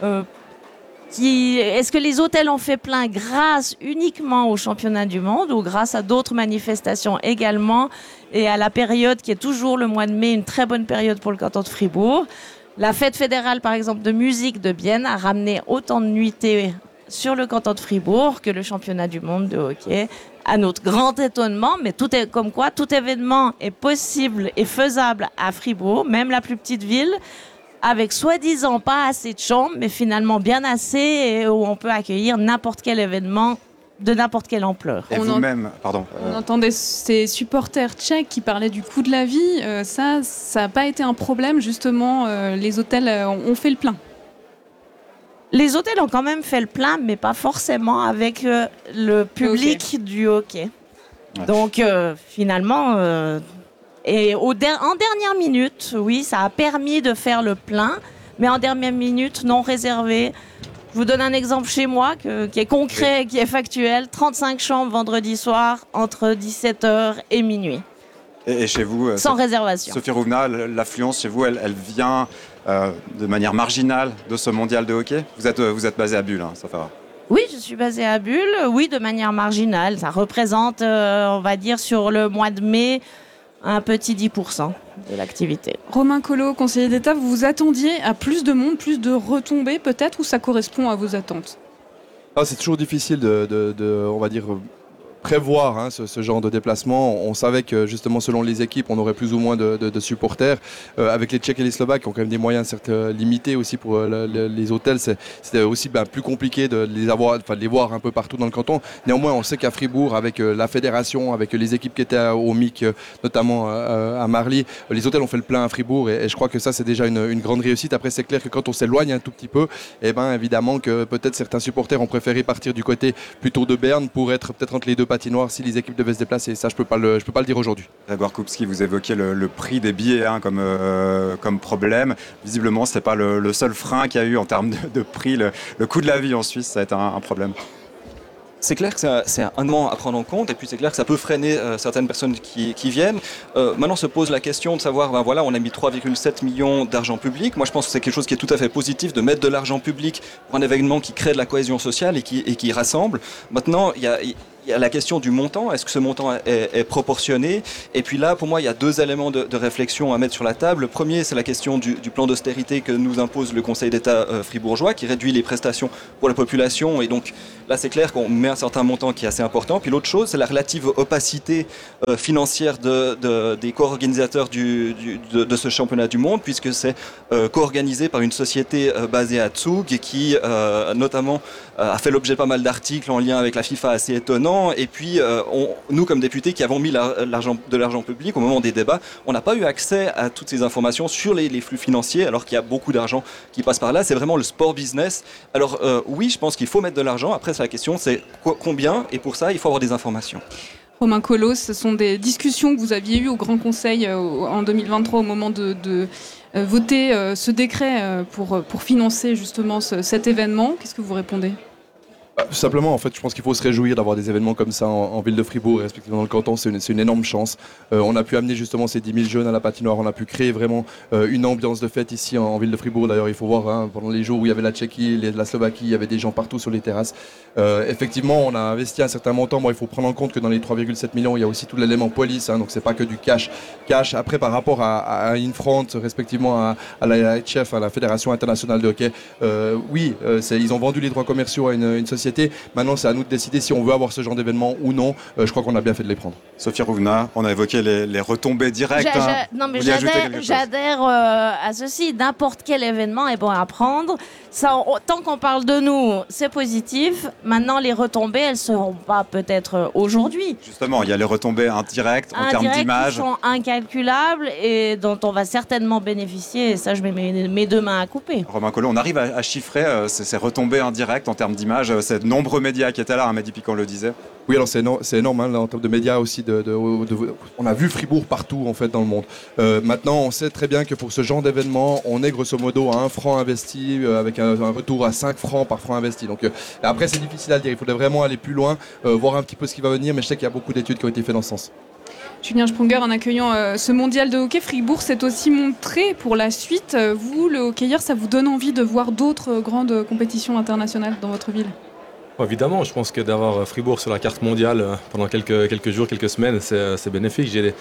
Est-ce que les hôtels ont fait plein grâce uniquement au championnat du monde ou grâce à d'autres manifestations également et à la période qui est toujours le mois de mai, une très bonne période pour le canton de Fribourg. La fête fédérale, par exemple, de musique de Bienne a ramené autant de nuitées sur le canton de Fribourg que le championnat du monde de hockey. À notre grand étonnement, mais tout est comme quoi tout événement est possible et faisable à Fribourg, même la plus petite ville, avec soi-disant pas assez de chambres, mais finalement bien assez, et où on peut accueillir n'importe quel événement de n'importe quelle ampleur. Et vous-même, pardon. On entendait ces supporters tchèques qui parlaient du coût de la vie. Ça n'a pas été un problème, justement. Les hôtels ont fait le plein. Les hôtels ont quand même fait le plein, mais pas forcément avec le public du hockey. Ouais. Donc finalement, et en dernière minute, oui, ça a permis de faire le plein, mais en dernière minute, non réservé. Je vous donne un exemple chez moi qui est concret, qui est factuel. 35 chambres vendredi soir entre 17h et minuit. Et chez vous, sans réservation. Sophie Rouvenat, l'affluence chez vous, elle vient de manière marginale de ce mondial de hockey. Vous êtes basé à Bulle, hein, ça fera. Oui, je suis basée à Bulle, oui, de manière marginale. Ça représente, on va dire, sur le mois de mai, un petit 10% de l'activité. Romain Collot, conseiller d'État, vous vous attendiez à plus de monde, plus de retombées peut-être, ou ça correspond à vos attentes ? C'est toujours difficile de on va dire, prévoir ce genre de déplacement. On savait que justement selon les équipes on aurait plus ou moins de supporters. Avec les Tchèques et les Slovaques qui ont quand même des moyens certes limités aussi pour les hôtels, c'était aussi plus compliqué de les voir un peu partout dans le canton. Néanmoins on sait qu'à Fribourg avec la fédération, avec les équipes qui étaient au MIC notamment à Marly, les hôtels ont fait le plein à Fribourg et je crois que ça c'est déjà une grande réussite. Après c'est clair que quand on s'éloigne un tout petit peu, évidemment que peut-être certains supporters ont préféré partir du côté plutôt de Berne pour être peut-être entre les deux patinoires si les équipes devaient se déplacer. Ça, je peux pas le dire aujourd'hui. Grégoire Kupski, vous évoquiez le prix des billets comme problème. Visiblement, ce n'est pas le seul frein qu'il y a eu en termes de prix. Le coût de la vie en Suisse, ça a été un problème. C'est clair que c'est un élément à prendre en compte, et puis c'est clair que ça peut freiner certaines personnes qui viennent. Maintenant se pose la question de savoir, voilà, on a mis 3,7 millions d'argent public. Moi je pense que c'est quelque chose qui est tout à fait positif de mettre de l'argent public pour un événement qui crée de la cohésion sociale et qui rassemble. Maintenant, il y a la question du montant. Est-ce que ce montant est proportionné? Et puis là, pour moi, il y a deux éléments de réflexion à mettre sur la table. Le premier, c'est la question du plan d'austérité que nous impose le Conseil d'État fribourgeois, qui réduit les prestations pour la population. Et donc là, c'est clair qu'on met un certain montant qui est assez important. Puis l'autre chose, c'est la relative opacité financière des co-organisateurs de ce championnat du monde, puisque c'est co-organisé par une société basée à Zug et qui, notamment, a fait l'objet de pas mal d'articles en lien avec la FIFA assez étonnants. Et puis, nous, comme députés qui avons mis de l'argent public au moment des débats, on n'a pas eu accès à toutes ces informations sur les flux financiers, alors qu'il y a beaucoup d'argent qui passe par là. C'est vraiment le sport business. Alors oui, je pense qu'il faut mettre de l'argent. Après, la question, c'est combien? Et pour ça, il faut avoir des informations. Romain Collot, ce sont des discussions que vous aviez eues au Grand Conseil en 2023 au moment de voter ce décret pour financer justement cet événement. Qu'est-ce que vous répondez ? Simplement, en fait, je pense qu'il faut se réjouir d'avoir des événements comme ça en ville de Fribourg et respectivement dans le canton. C'est une énorme chance. On a pu amener justement ces 10 000 jeunes à la patinoire. On a pu créer vraiment une ambiance de fête ici en ville de Fribourg. D'ailleurs, il faut voir, pendant les jours où il y avait la Tchéquie, la Slovaquie, il y avait des gens partout sur les terrasses. Effectivement, on a investi un certain montant. Bon, il faut prendre en compte que dans les 3,7 millions, il y a aussi tout l'élément police. Donc, c'est pas que du cash. Après, par rapport à Infront, respectivement à la HF, à la Fédération internationale de hockey, oui, ils ont vendu les droits commerciaux à une société. Maintenant, c'est à nous de décider si on veut avoir ce genre d'événement ou non. Je crois qu'on a bien fait de les prendre. Sophie Rouvna, on a évoqué les retombées directes. Non, mais j'adhère à ceci. N'importe quel événement est bon à prendre. Ça, tant qu'on parle de nous, c'est positif. Maintenant, les retombées, elles ne seront pas peut-être aujourd'hui. Justement, il y a les retombées indirectes en termes d'image. Qui sont incalculables et dont on va certainement bénéficier. Et ça, je mets mes deux mains à couper. Romain Collot, on arrive à chiffrer ces retombées indirectes en termes d'image. C'est de nombreux médias qui étaient là, Mehdi Piquant le disait. Oui, alors c'est énorme là, en termes de médias aussi. On a vu Fribourg partout en fait dans le monde. Maintenant, on sait très bien que pour ce genre d'événement, on est grosso modo à 1 franc investi avec un retour à 5 francs par franc investi. Donc après, c'est difficile à le dire. Il faudrait vraiment aller plus loin, voir un petit peu ce qui va venir. Mais je sais qu'il y a beaucoup d'études qui ont été faites dans ce sens. Julien Sprunger, en accueillant ce mondial de hockey, Fribourg s'est aussi montré pour la suite. Vous, le hockeyeur, ça vous donne envie de voir d'autres grandes compétitions internationales dans votre ville ? Évidemment, je pense que d'avoir Fribourg sur la carte mondiale pendant quelques jours, quelques semaines, c'est bénéfique. J'ai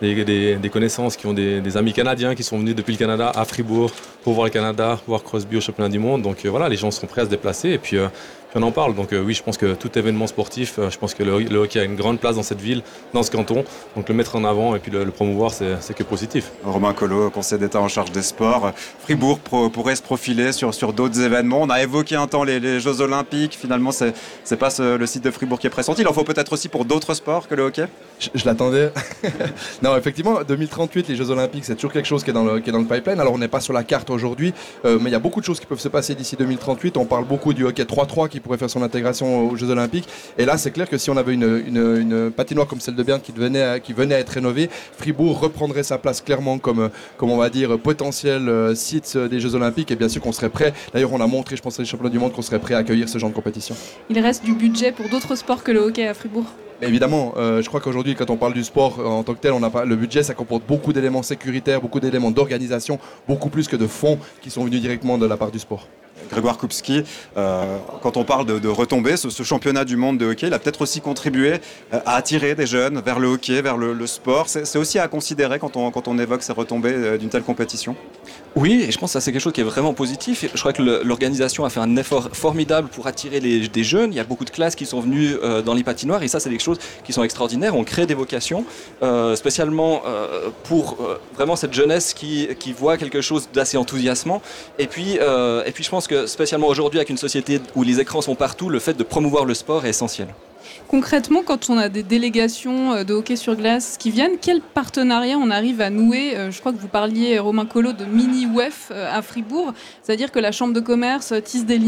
des connaissances qui ont des amis canadiens qui sont venus depuis le Canada à Fribourg pour voir le Canada, voir Crosby au championnat du monde. Donc voilà, les gens sont prêts à se déplacer et puis on en parle. Donc oui, je pense que tout événement sportif, je pense que le hockey a une grande place dans cette ville, dans ce canton. Donc le mettre en avant et puis le promouvoir, c'est que positif. Romain Collot, conseiller d'État en charge des sports. Fribourg pourrait se profiler sur d'autres événements. On a évoqué un temps les Jeux Olympiques. Finalement, c'est pas le site de Fribourg qui est pressenti. Il en faut peut-être aussi pour d'autres sports que le hockey. Je l'attendais. Non, effectivement, 2038, les Jeux Olympiques, c'est toujours quelque chose qui est dans le pipeline. Alors, on n'est pas sur la carte aujourd'hui, mais il y a beaucoup de choses qui peuvent se passer d'ici 2038. On parle beaucoup du hockey 3-3 qui pourrait faire son intégration aux Jeux Olympiques. Et là, c'est clair que si on avait une patinoire comme celle de Berne qui venait à être rénovée, Fribourg reprendrait sa place clairement comme on va dire, potentiel site des Jeux Olympiques. Et bien sûr qu'on serait prêt. D'ailleurs, on a montré, je pense, à les championnats du monde qu'on serait prêt à accueillir ce genre de compétition. Il reste du budget pour d'autres sports que le hockey à Fribourg ? Évidemment, je crois qu'aujourd'hui, quand on parle du sport en tant que tel, le budget, ça comporte beaucoup d'éléments sécuritaires, beaucoup d'éléments d'organisation, beaucoup plus que de fonds qui sont venus directement de la part du sport. Grégoire Kupski, quand on parle de retombées, ce championnat du monde de hockey, il a peut-être aussi contribué à attirer des jeunes vers le hockey, vers le sport. C'est aussi à considérer quand on évoque ces retombées d'une telle compétition. Oui, et je pense que ça c'est quelque chose qui est vraiment positif. Je crois que l'organisation a fait un effort formidable pour attirer des jeunes. Il y a beaucoup de classes qui sont venues dans les patinoires et ça c'est des choses qui sont extraordinaires. On crée des vocations, spécialement pour vraiment cette jeunesse qui voit quelque chose d'assez enthousiasmant. Et puis je pense que spécialement aujourd'hui avec une société où les écrans sont partout, le fait de promouvoir le sport est essentiel. Concrètement, quand on a des délégations de hockey sur glace qui viennent, quel partenariat on arrive à nouer ? Je crois que vous parliez, Romain Collot, de mini-WEF à Fribourg. C'est-à-dire que la Chambre de commerce tisse des liens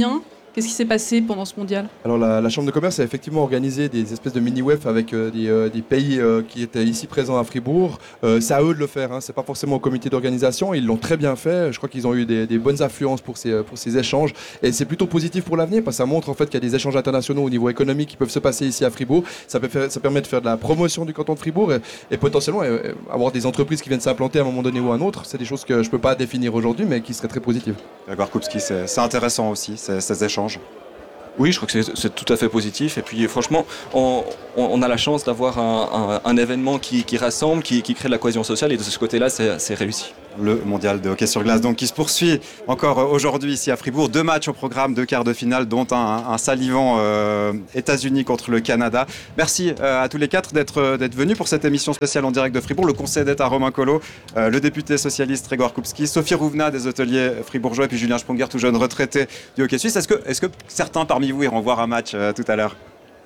Qu'est-ce qui s'est passé pendant ce mondial ? Alors la Chambre de commerce a effectivement organisé des espèces de mini-WEF avec des pays qui étaient ici présents à Fribourg. C'est à eux de le faire, hein. C'est pas forcément au comité d'organisation. Ils l'ont très bien fait. Je crois qu'ils ont eu des bonnes affluences pour ces échanges. Et c'est plutôt positif pour l'avenir parce que ça montre en fait qu'il y a des échanges internationaux au niveau économique qui peuvent se passer ici à Fribourg. Ça permet de faire de la promotion du canton de Fribourg et potentiellement avoir des entreprises qui viennent s'implanter à un moment donné ou à un autre. C'est des choses que je peux pas définir aujourd'hui mais qui seraient très positives. Grégoire Kupski, c'est intéressant aussi ces échanges. Oui, je crois que c'est tout à fait positif. Et puis franchement, on a la chance d'avoir un événement qui rassemble, qui crée de la cohésion sociale. Et de ce côté-là, c'est réussi. Le mondial de hockey sur glace donc, qui se poursuit encore aujourd'hui ici à Fribourg. 2 matchs au programme, 2 quarts de finale, dont un salivant États-Unis contre le Canada. Merci à tous les 4 d'être venus pour cette émission spéciale en direct de Fribourg. Le conseil d'État Romain Collot, le député socialiste Grégoire Kupski, Sophie Rouvenat des hôteliers fribourgeois et puis Julien Sprunger, tout jeune retraité du hockey suisse. Est-ce que certains parmi vous iront voir un match tout à l'heure ?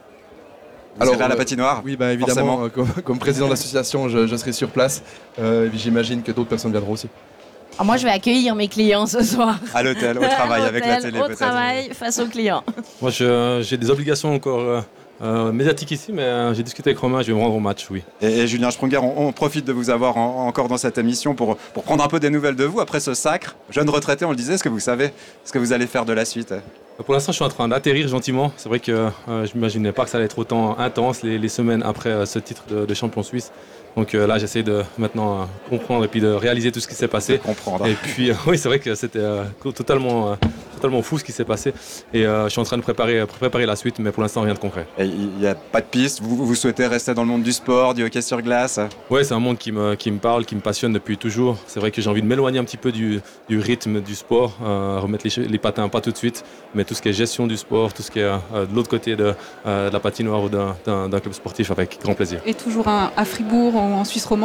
Vous serez à la patinoire ? Oui, évidemment, comme président de l'association, je serai sur place. J'imagine que d'autres personnes viendront aussi. Alors moi, je vais accueillir mes clients ce soir. À l'hôtel, au travail, avec la télé au peut-être. travail, face aux clients. Moi, j'ai des obligations encore médiatiques ici, mais j'ai discuté avec Romain, je vais me rendre au match, oui. Et Julien Sprunger, on profite de vous avoir encore dans cette émission pour prendre un peu des nouvelles de vous après ce sacre. Jeune retraité, on le disait, est-ce que vous savez ce que vous allez faire de la suite ? Pour l'instant, je suis en train d'atterrir gentiment. C'est vrai que je n'imaginais pas que ça allait être autant intense les semaines après ce titre de champion suisse. Donc là, j'essaie de maintenant comprendre et puis de réaliser tout ce qui s'est passé. Comprendre. Et puis, oui, c'est vrai que c'était totalement fou ce qui s'est passé. Et je suis en train de préparer la suite, mais pour l'instant, rien de concret. Et il n'y a pas de piste ? Vous souhaitez rester dans le monde du sport, du hockey sur glace ? Oui, c'est un monde qui me parle, qui me passionne depuis toujours. C'est vrai que j'ai envie de m'éloigner un petit peu du rythme du sport, remettre les patins pas tout de suite, mais tout ce qui est gestion du sport, tout ce qui est de l'autre côté de la patinoire ou d'un club sportif, avec grand plaisir. Et toujours à Fribourg, en Suisse romande ?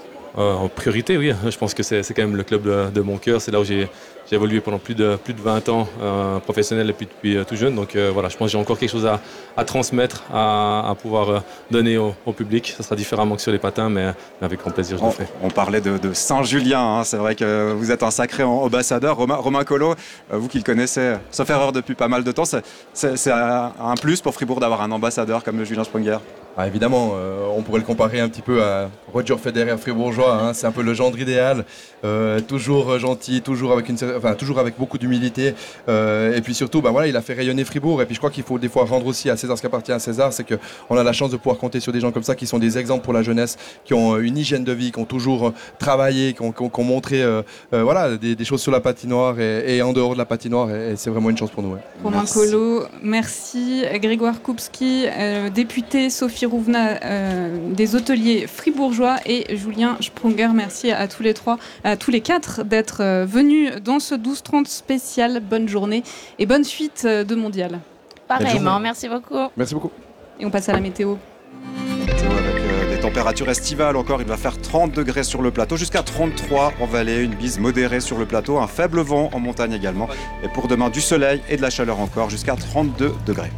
En priorité, oui. Je pense que c'est quand même le club de mon cœur. C'est là où j'ai évolué pendant plus de 20 ans professionnel et puis depuis tout jeune. Donc voilà, je pense que j'ai encore quelque chose à transmettre, à pouvoir donner au public. Ça sera différemment que sur les patins, mais avec grand plaisir, je le ferai. On parlait de Saint-Julien. Hein. C'est vrai que vous êtes un sacré ambassadeur. Romain Collot, vous qui le connaissez, sauf erreur depuis pas mal de temps, c'est un plus pour Fribourg d'avoir un ambassadeur comme Julien Sprunger. Évidemment, on pourrait le comparer un petit peu à Roger Federer fribourgeois, hein, c'est un peu le gendre idéal, toujours gentil, toujours avec beaucoup d'humilité, et puis surtout, il a fait rayonner Fribourg, et puis je crois qu'il faut des fois rendre aussi à César ce qui appartient à César, c'est qu'on a la chance de pouvoir compter sur des gens comme ça qui sont des exemples pour la jeunesse, qui ont une hygiène de vie, qui ont toujours travaillé, qui ont montré des choses sur la patinoire et en dehors de la patinoire, et c'est vraiment une chance pour nous. Ouais. Romain Collot, merci. Grégoire Kupski, député, Sophie Rouvenat des hôteliers fribourgeois et Julien Sprunger, merci à tous les 4 d'être venus dans ce 12-30 spécial. Bonne journée et bonne suite de mondial. Pareillement, merci beaucoup. Merci beaucoup. Et on passe à la météo. Avec des températures estivales encore, il va faire 30 degrés sur le plateau, jusqu'à 33 en vallée, une bise modérée sur le plateau, un faible vent en montagne également. Et pour demain, du soleil et de la chaleur encore, jusqu'à 32 degrés.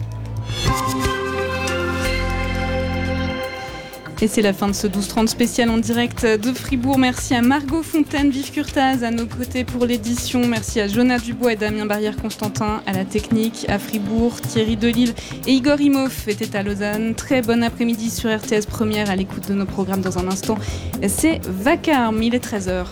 Et c'est la fin de ce 12-30 spécial en direct de Fribourg. Merci à Margot Fontaine, Vive Curtaz à nos côtés pour l'édition. Merci à Jonah Dubois et Damien Barrière-Constantin à la technique, à Fribourg. Thierry Delille et Igor Imhoff étaient à Lausanne. Très bon après-midi sur RTS Première à l'écoute de nos programmes dans un instant. C'est Vacarme, il est 13h.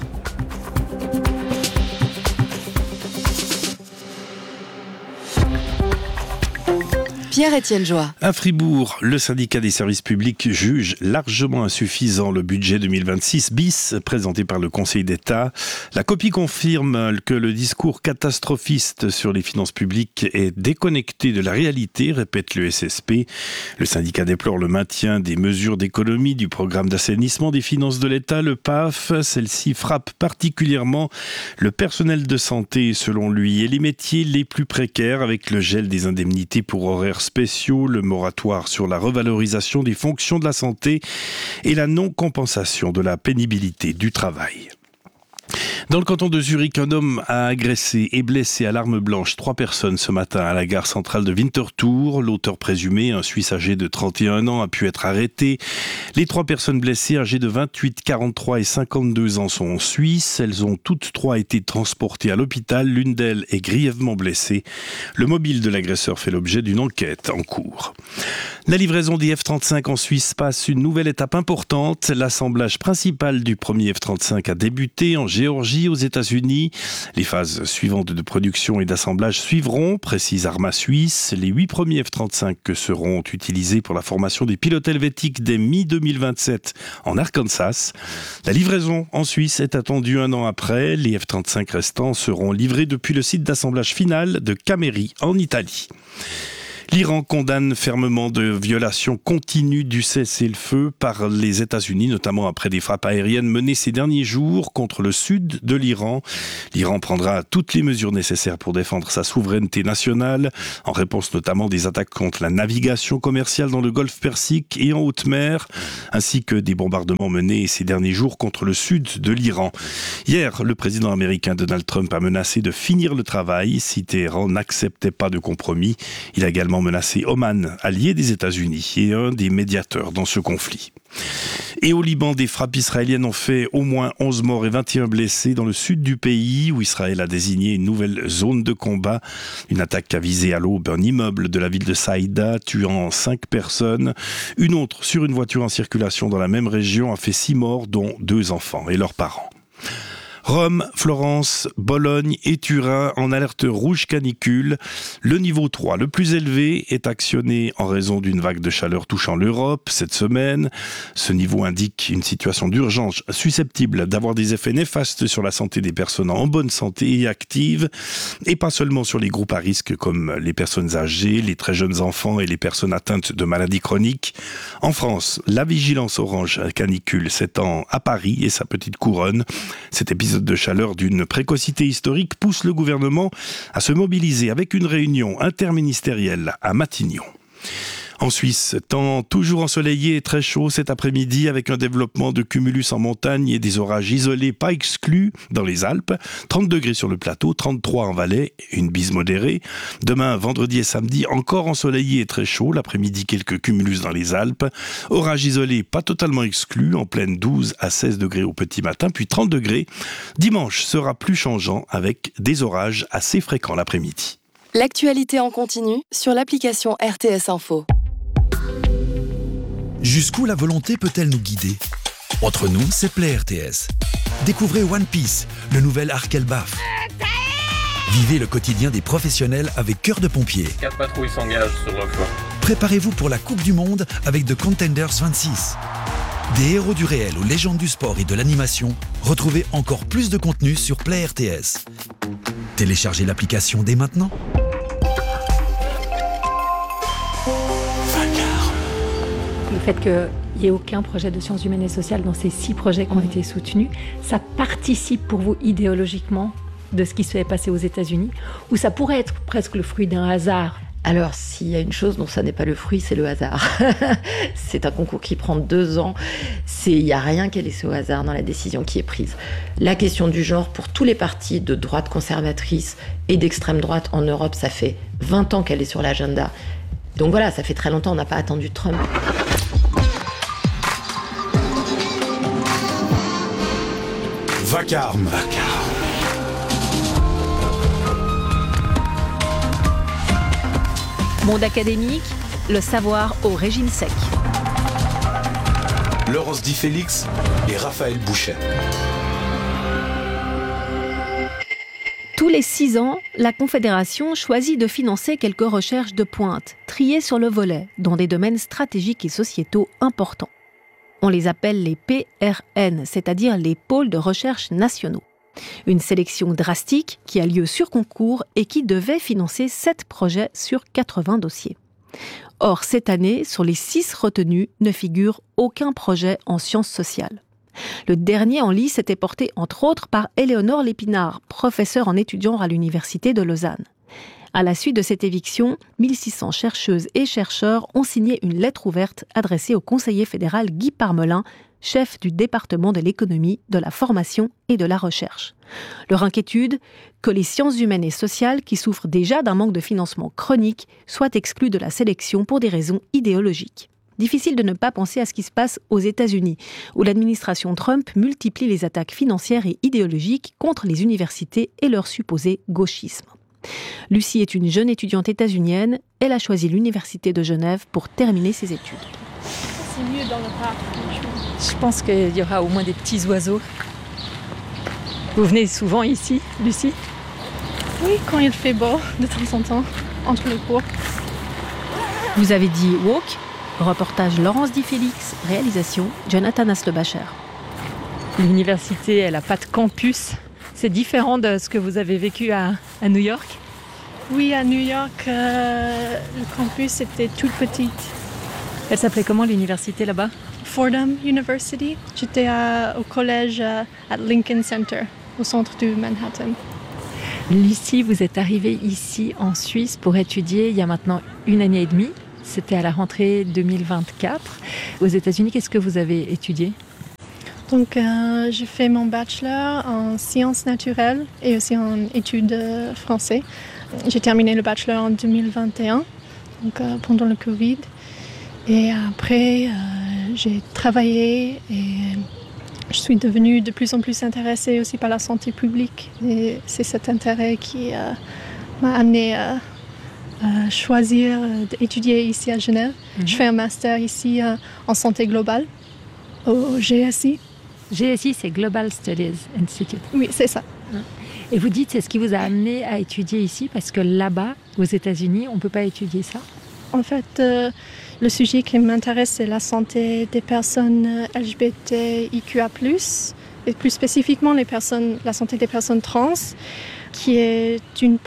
Pierre-Étienne Joie. À Fribourg, le syndicat des services publics juge largement insuffisant le budget 2026 bis présenté par le Conseil d'État. La copie confirme que le discours catastrophiste sur les finances publiques est déconnecté de la réalité, répète le SSP. Le syndicat déplore le maintien des mesures d'économie du programme d'assainissement des finances de l'État, le PAF. Celle-ci frappe particulièrement le personnel de santé, selon lui, et les métiers les plus précaires avec le gel des indemnités pour horaires spéciaux, le moratoire sur la revalorisation des fonctions de la santé et la non-compensation de la pénibilité du travail. Dans le canton de Zurich, un homme a agressé et blessé à l'arme blanche 3 personnes ce matin à la gare centrale de Winterthur. L'auteur présumé, un Suisse âgé de 31 ans, a pu être arrêté. Les 3 personnes blessées, âgées de 28, 43 et 52 ans, sont en Suisse. Elles ont toutes 3 été transportées à l'hôpital. L'une d'elles est grièvement blessée. Le mobile de l'agresseur fait l'objet d'une enquête en cours. La livraison des F-35 en Suisse passe une nouvelle étape importante. L'assemblage principal du premier F-35 a débuté en Géorgie, aux États-Unis. Les phases suivantes de production et d'assemblage suivront, précise Arma Suisse. Les 8 premiers F-35 seront utilisés pour la formation des pilotes helvétiques dès mi-2027 en Arkansas. La livraison en Suisse est attendue 1 an après. Les F-35 restants seront livrés depuis le site d'assemblage final de Cameri en Italie. L'Iran condamne fermement de violations continues du cessez-le-feu par les États-Unis, notamment après des frappes aériennes menées ces derniers jours contre le sud de l'Iran. L'Iran prendra toutes les mesures nécessaires pour défendre sa souveraineté nationale, en réponse notamment des attaques contre la navigation commerciale dans le golfe Persique et en haute mer, ainsi que des bombardements menés ces derniers jours contre le sud de l'Iran. Hier, le président américain Donald Trump a menacé de finir le travail si Téhéran n'acceptait pas de compromis. Il a également menacé Oman, allié des États-Unis et un des médiateurs dans ce conflit. Et au Liban, des frappes israéliennes ont fait au moins 11 morts et 21 blessés dans le sud du pays, où Israël a désigné une nouvelle zone de combat. Une attaque a visé à l'aube un immeuble de la ville de Saïda, tuant 5 personnes. Une autre sur une voiture en circulation dans la même région a fait 6 morts, dont 2 enfants et leurs parents. Rome, Florence, Bologne et Turin en alerte rouge canicule. Le niveau 3, le plus élevé, est actionné en raison d'une vague de chaleur touchant l'Europe cette semaine. Ce niveau indique une situation d'urgence susceptible d'avoir des effets néfastes sur la santé des personnes en bonne santé et actives, et pas seulement sur les groupes à risque comme les personnes âgées, les très jeunes enfants et les personnes atteintes de maladies chroniques. En France, la vigilance orange canicule s'étend à Paris et sa petite couronne. Cet épisode de chaleur d'une précocité historique pousse le gouvernement à se mobiliser avec une réunion interministérielle à Matignon. En Suisse, temps toujours ensoleillé et très chaud cet après-midi avec un développement de cumulus en montagne et des orages isolés pas exclus dans les Alpes. 30 degrés sur le plateau, 33 en Valais, une bise modérée. Demain, vendredi et samedi, encore ensoleillé et très chaud. L'après-midi, quelques cumulus dans les Alpes. Orages isolés pas totalement exclus, en pleine 12 à 16 degrés au petit matin, puis 30 degrés. Dimanche sera plus changeant avec des orages assez fréquents l'après-midi. L'actualité en continu sur l'application RTS Info. Jusqu'où la volonté peut-elle nous guider ? Entre nous, c'est Play RTS. Découvrez One Piece, le nouvel arc Elbaf. Vivez le quotidien des professionnels avec Cœur de pompier. 4 patrouilles s'engagent sur le flanc. Préparez-vous pour la Coupe du Monde avec The Contenders 26. Des héros du réel aux légendes du sport et de l'animation, retrouvez encore plus de contenu sur Play RTS. Téléchargez l'application dès maintenant. Le fait qu'il n'y ait aucun projet de sciences humaines et sociales dans ces 6 projets qui ont été soutenus, ça participe pour vous idéologiquement de ce qui se fait passer aux États-Unis, ou ça pourrait être presque le fruit d'un hasard? Alors, s'il y a une chose dont ça n'est pas le fruit, c'est le hasard. C'est un concours qui prend 2 ans. Il n'y a rien qui est laissé au hasard dans la décision qui est prise. La question du genre, pour tous les partis de droite conservatrice et d'extrême droite en Europe, ça fait 20 ans qu'elle est sur l'agenda. Donc voilà, ça fait très longtemps, on n'a pas attendu Trump. Vacarme. Monde académique, le savoir au régime sec. Laurence Di Félix et Raphaël Bouchet. Tous les 6 ans, la Confédération choisit de financer quelques recherches de pointe, triées sur le volet, dans des domaines stratégiques et sociétaux importants. On les appelle les PRN, c'est-à-dire les pôles de recherche nationaux. Une sélection drastique qui a lieu sur concours et qui devait financer 7 projets sur 80 dossiers. Or, cette année, sur les 6 retenus, ne figure aucun projet en sciences sociales. Le dernier en lice était porté entre autres par Éléonore Lépinard, professeure en étudiant à l'Université de Lausanne. À la suite de cette éviction, 1600 chercheuses et chercheurs ont signé une lettre ouverte adressée au conseiller fédéral Guy Parmelin, chef du département de l'économie, de la formation et de la recherche. Leur inquiétude, que les sciences humaines et sociales, qui souffrent déjà d'un manque de financement chronique, soient exclues de la sélection pour des raisons idéologiques. Difficile de ne pas penser à ce qui se passe aux États-Unis, où l'administration Trump multiplie les attaques financières et idéologiques contre les universités et leur supposé gauchisme. Lucie est une jeune étudiante états-unienne. Elle a choisi l'Université de Genève pour terminer ses études. C'est mieux dans le parc. Je pense qu'il y aura au moins des petits oiseaux. Vous venez souvent ici, Lucie ? Oui, quand il fait beau, de temps en temps, entre les cours. Vous avez dit walk, reportage Laurence Di Félix, réalisation Jonathan Aslebacher. L'université, elle n'a pas de campus. C'est différent de ce que vous avez vécu à New York ? Oui, à New York, le campus était toute petite. Elle s'appelait comment l'université là-bas ? Fordham University. J'étais au collège à Lincoln Center, au centre de Manhattan. Lucie, vous êtes arrivée ici en Suisse pour étudier il y a maintenant 1 année et demie. C'était à la rentrée 2024. Aux États-Unis, qu'est-ce que vous avez étudié ? Donc, j'ai fait mon bachelor en sciences naturelles et aussi en études français. J'ai terminé le bachelor en 2021, donc pendant le Covid. Et après, j'ai travaillé et je suis devenue de plus en plus intéressée aussi par la santé publique. Et c'est cet intérêt qui m'a amenée à choisir d'étudier ici à Genève. Je fais un master ici en santé globale au GSI. GSI, c'est Global Studies Institute. Oui, c'est ça. Et vous dites, c'est ce qui vous a amené à étudier ici, parce que là-bas, aux États-Unis, on ne peut pas étudier ça ? En fait, le sujet qui m'intéresse, c'est la santé des personnes LGBTIQA+, et plus spécifiquement la santé des personnes trans, qui est une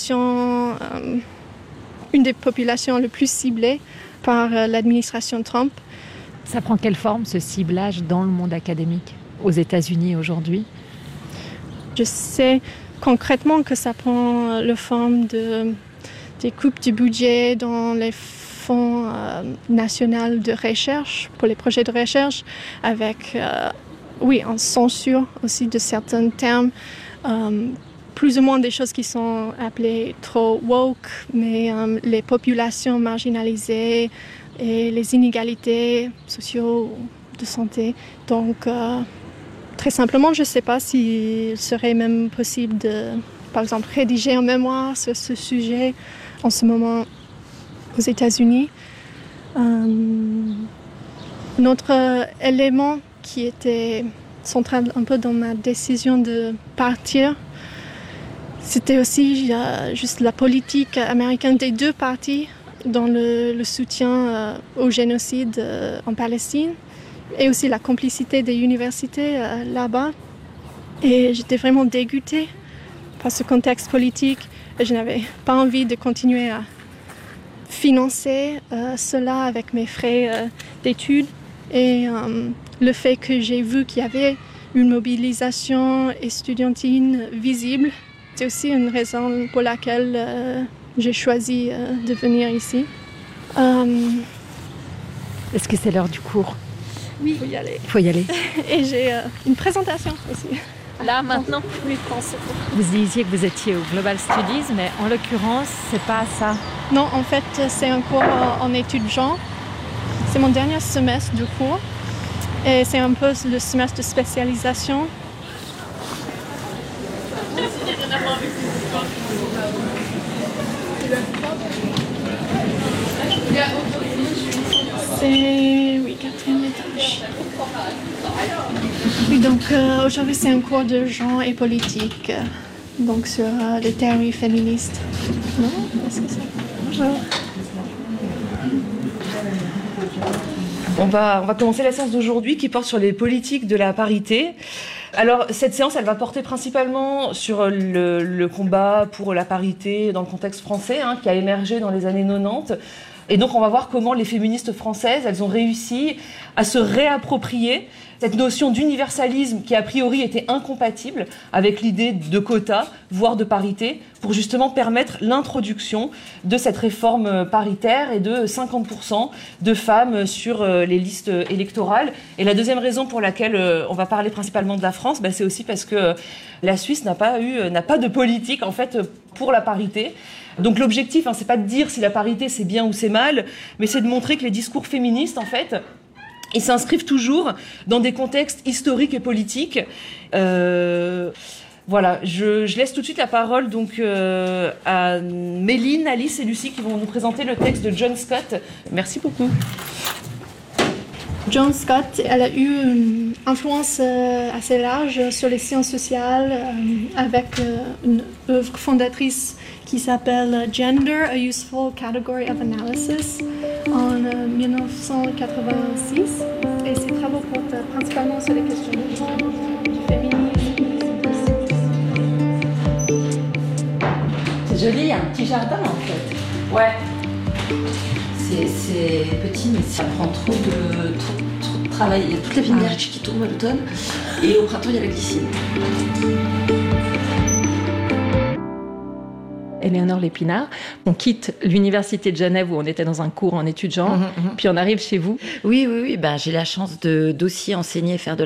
des populations les plus ciblées par l'administration Trump. Ça prend quelle forme, ce ciblage, dans le monde académique, aux États-Unis aujourd'hui ? Je sais concrètement que ça prend la forme des coupes du budget dans les fonds nationaux de recherche, pour les projets de recherche, avec, en censure aussi de certains termes, plus ou moins des choses qui sont appelées trop woke, mais les populations marginalisées et les inégalités sociales de santé. Donc, très simplement, je ne sais pas s'il serait même possible de, par exemple, rédiger un mémoire sur ce sujet en ce moment aux États-Unis. Un autre élément qui était central un peu dans ma décision de partir, c'était aussi juste la politique américaine des deux partis dans le soutien au génocide en Palestine et aussi la complicité des universités là-bas. Et j'étais vraiment dégoûtée par ce contexte politique et je n'avais pas envie de continuer à financer cela avec mes frais d'études. Et le fait que j'ai vu qu'il y avait une mobilisation estudiantine visible, c'est aussi une raison pour laquelle j'ai choisi de venir ici. Est-ce que c'est l'heure du cours ? Oui, il faut y aller. Il faut y aller. Et j'ai une présentation aussi. Là, maintenant ? Oui, je pense. Vous disiez que vous étiez au Global Studies, mais en l'occurrence, c'est pas ça. Non, en fait, c'est un cours en études genre. C'est mon dernier semestre du cours. Et c'est un peu le semestre de spécialisation. C'est, oui, 4e étage. Oui, donc aujourd'hui c'est un cours de genre et politique, donc sur les théories féministes. Non ? Est-ce que c'est... Bonjour. On va commencer la séance d'aujourd'hui qui porte sur les politiques de la parité. Alors, cette séance, elle va porter principalement sur le combat pour la parité dans le contexte français, qui a émergé dans les années 90. Et donc, on va voir comment les féministes françaises, elles ont réussi à se réapproprier cette notion d'universalisme qui a priori était incompatible avec l'idée de quotas, voire de parité, pour justement permettre l'introduction de cette réforme paritaire et de 50% de femmes sur les listes électorales. Et la deuxième raison pour laquelle on va parler principalement de la France, c'est aussi parce que la Suisse n'a pas de politique en fait pour la parité. Donc l'objectif, c'est pas de dire si la parité c'est bien ou c'est mal, mais c'est de montrer que les discours féministes en fait, ils s'inscrivent toujours dans des contextes historiques et politiques. Voilà, je laisse tout de suite la parole donc à Méline, Alice et Lucie qui vont nous présenter le texte de John Scott. Merci beaucoup. John Scott, elle a eu une influence assez large sur les sciences sociales avec une œuvre fondatrice qui s'appelle Gender, a Useful Category of Analysis en 1986. Et ses travaux portent principalement sur les questions du féminisme. C'est joli, il y a un petit jardin en fait. Ouais. C'est petit, mais ça prend trop de travail. Il y a toute la vigne qui tombe à l'automne et au printemps, il y a la glycine. Éléonore Lépinard, on quitte l'université de Genève où on était dans un cours en études genre, puis on arrive chez vous. Oui, j'ai la chance d'aussi enseigner et faire de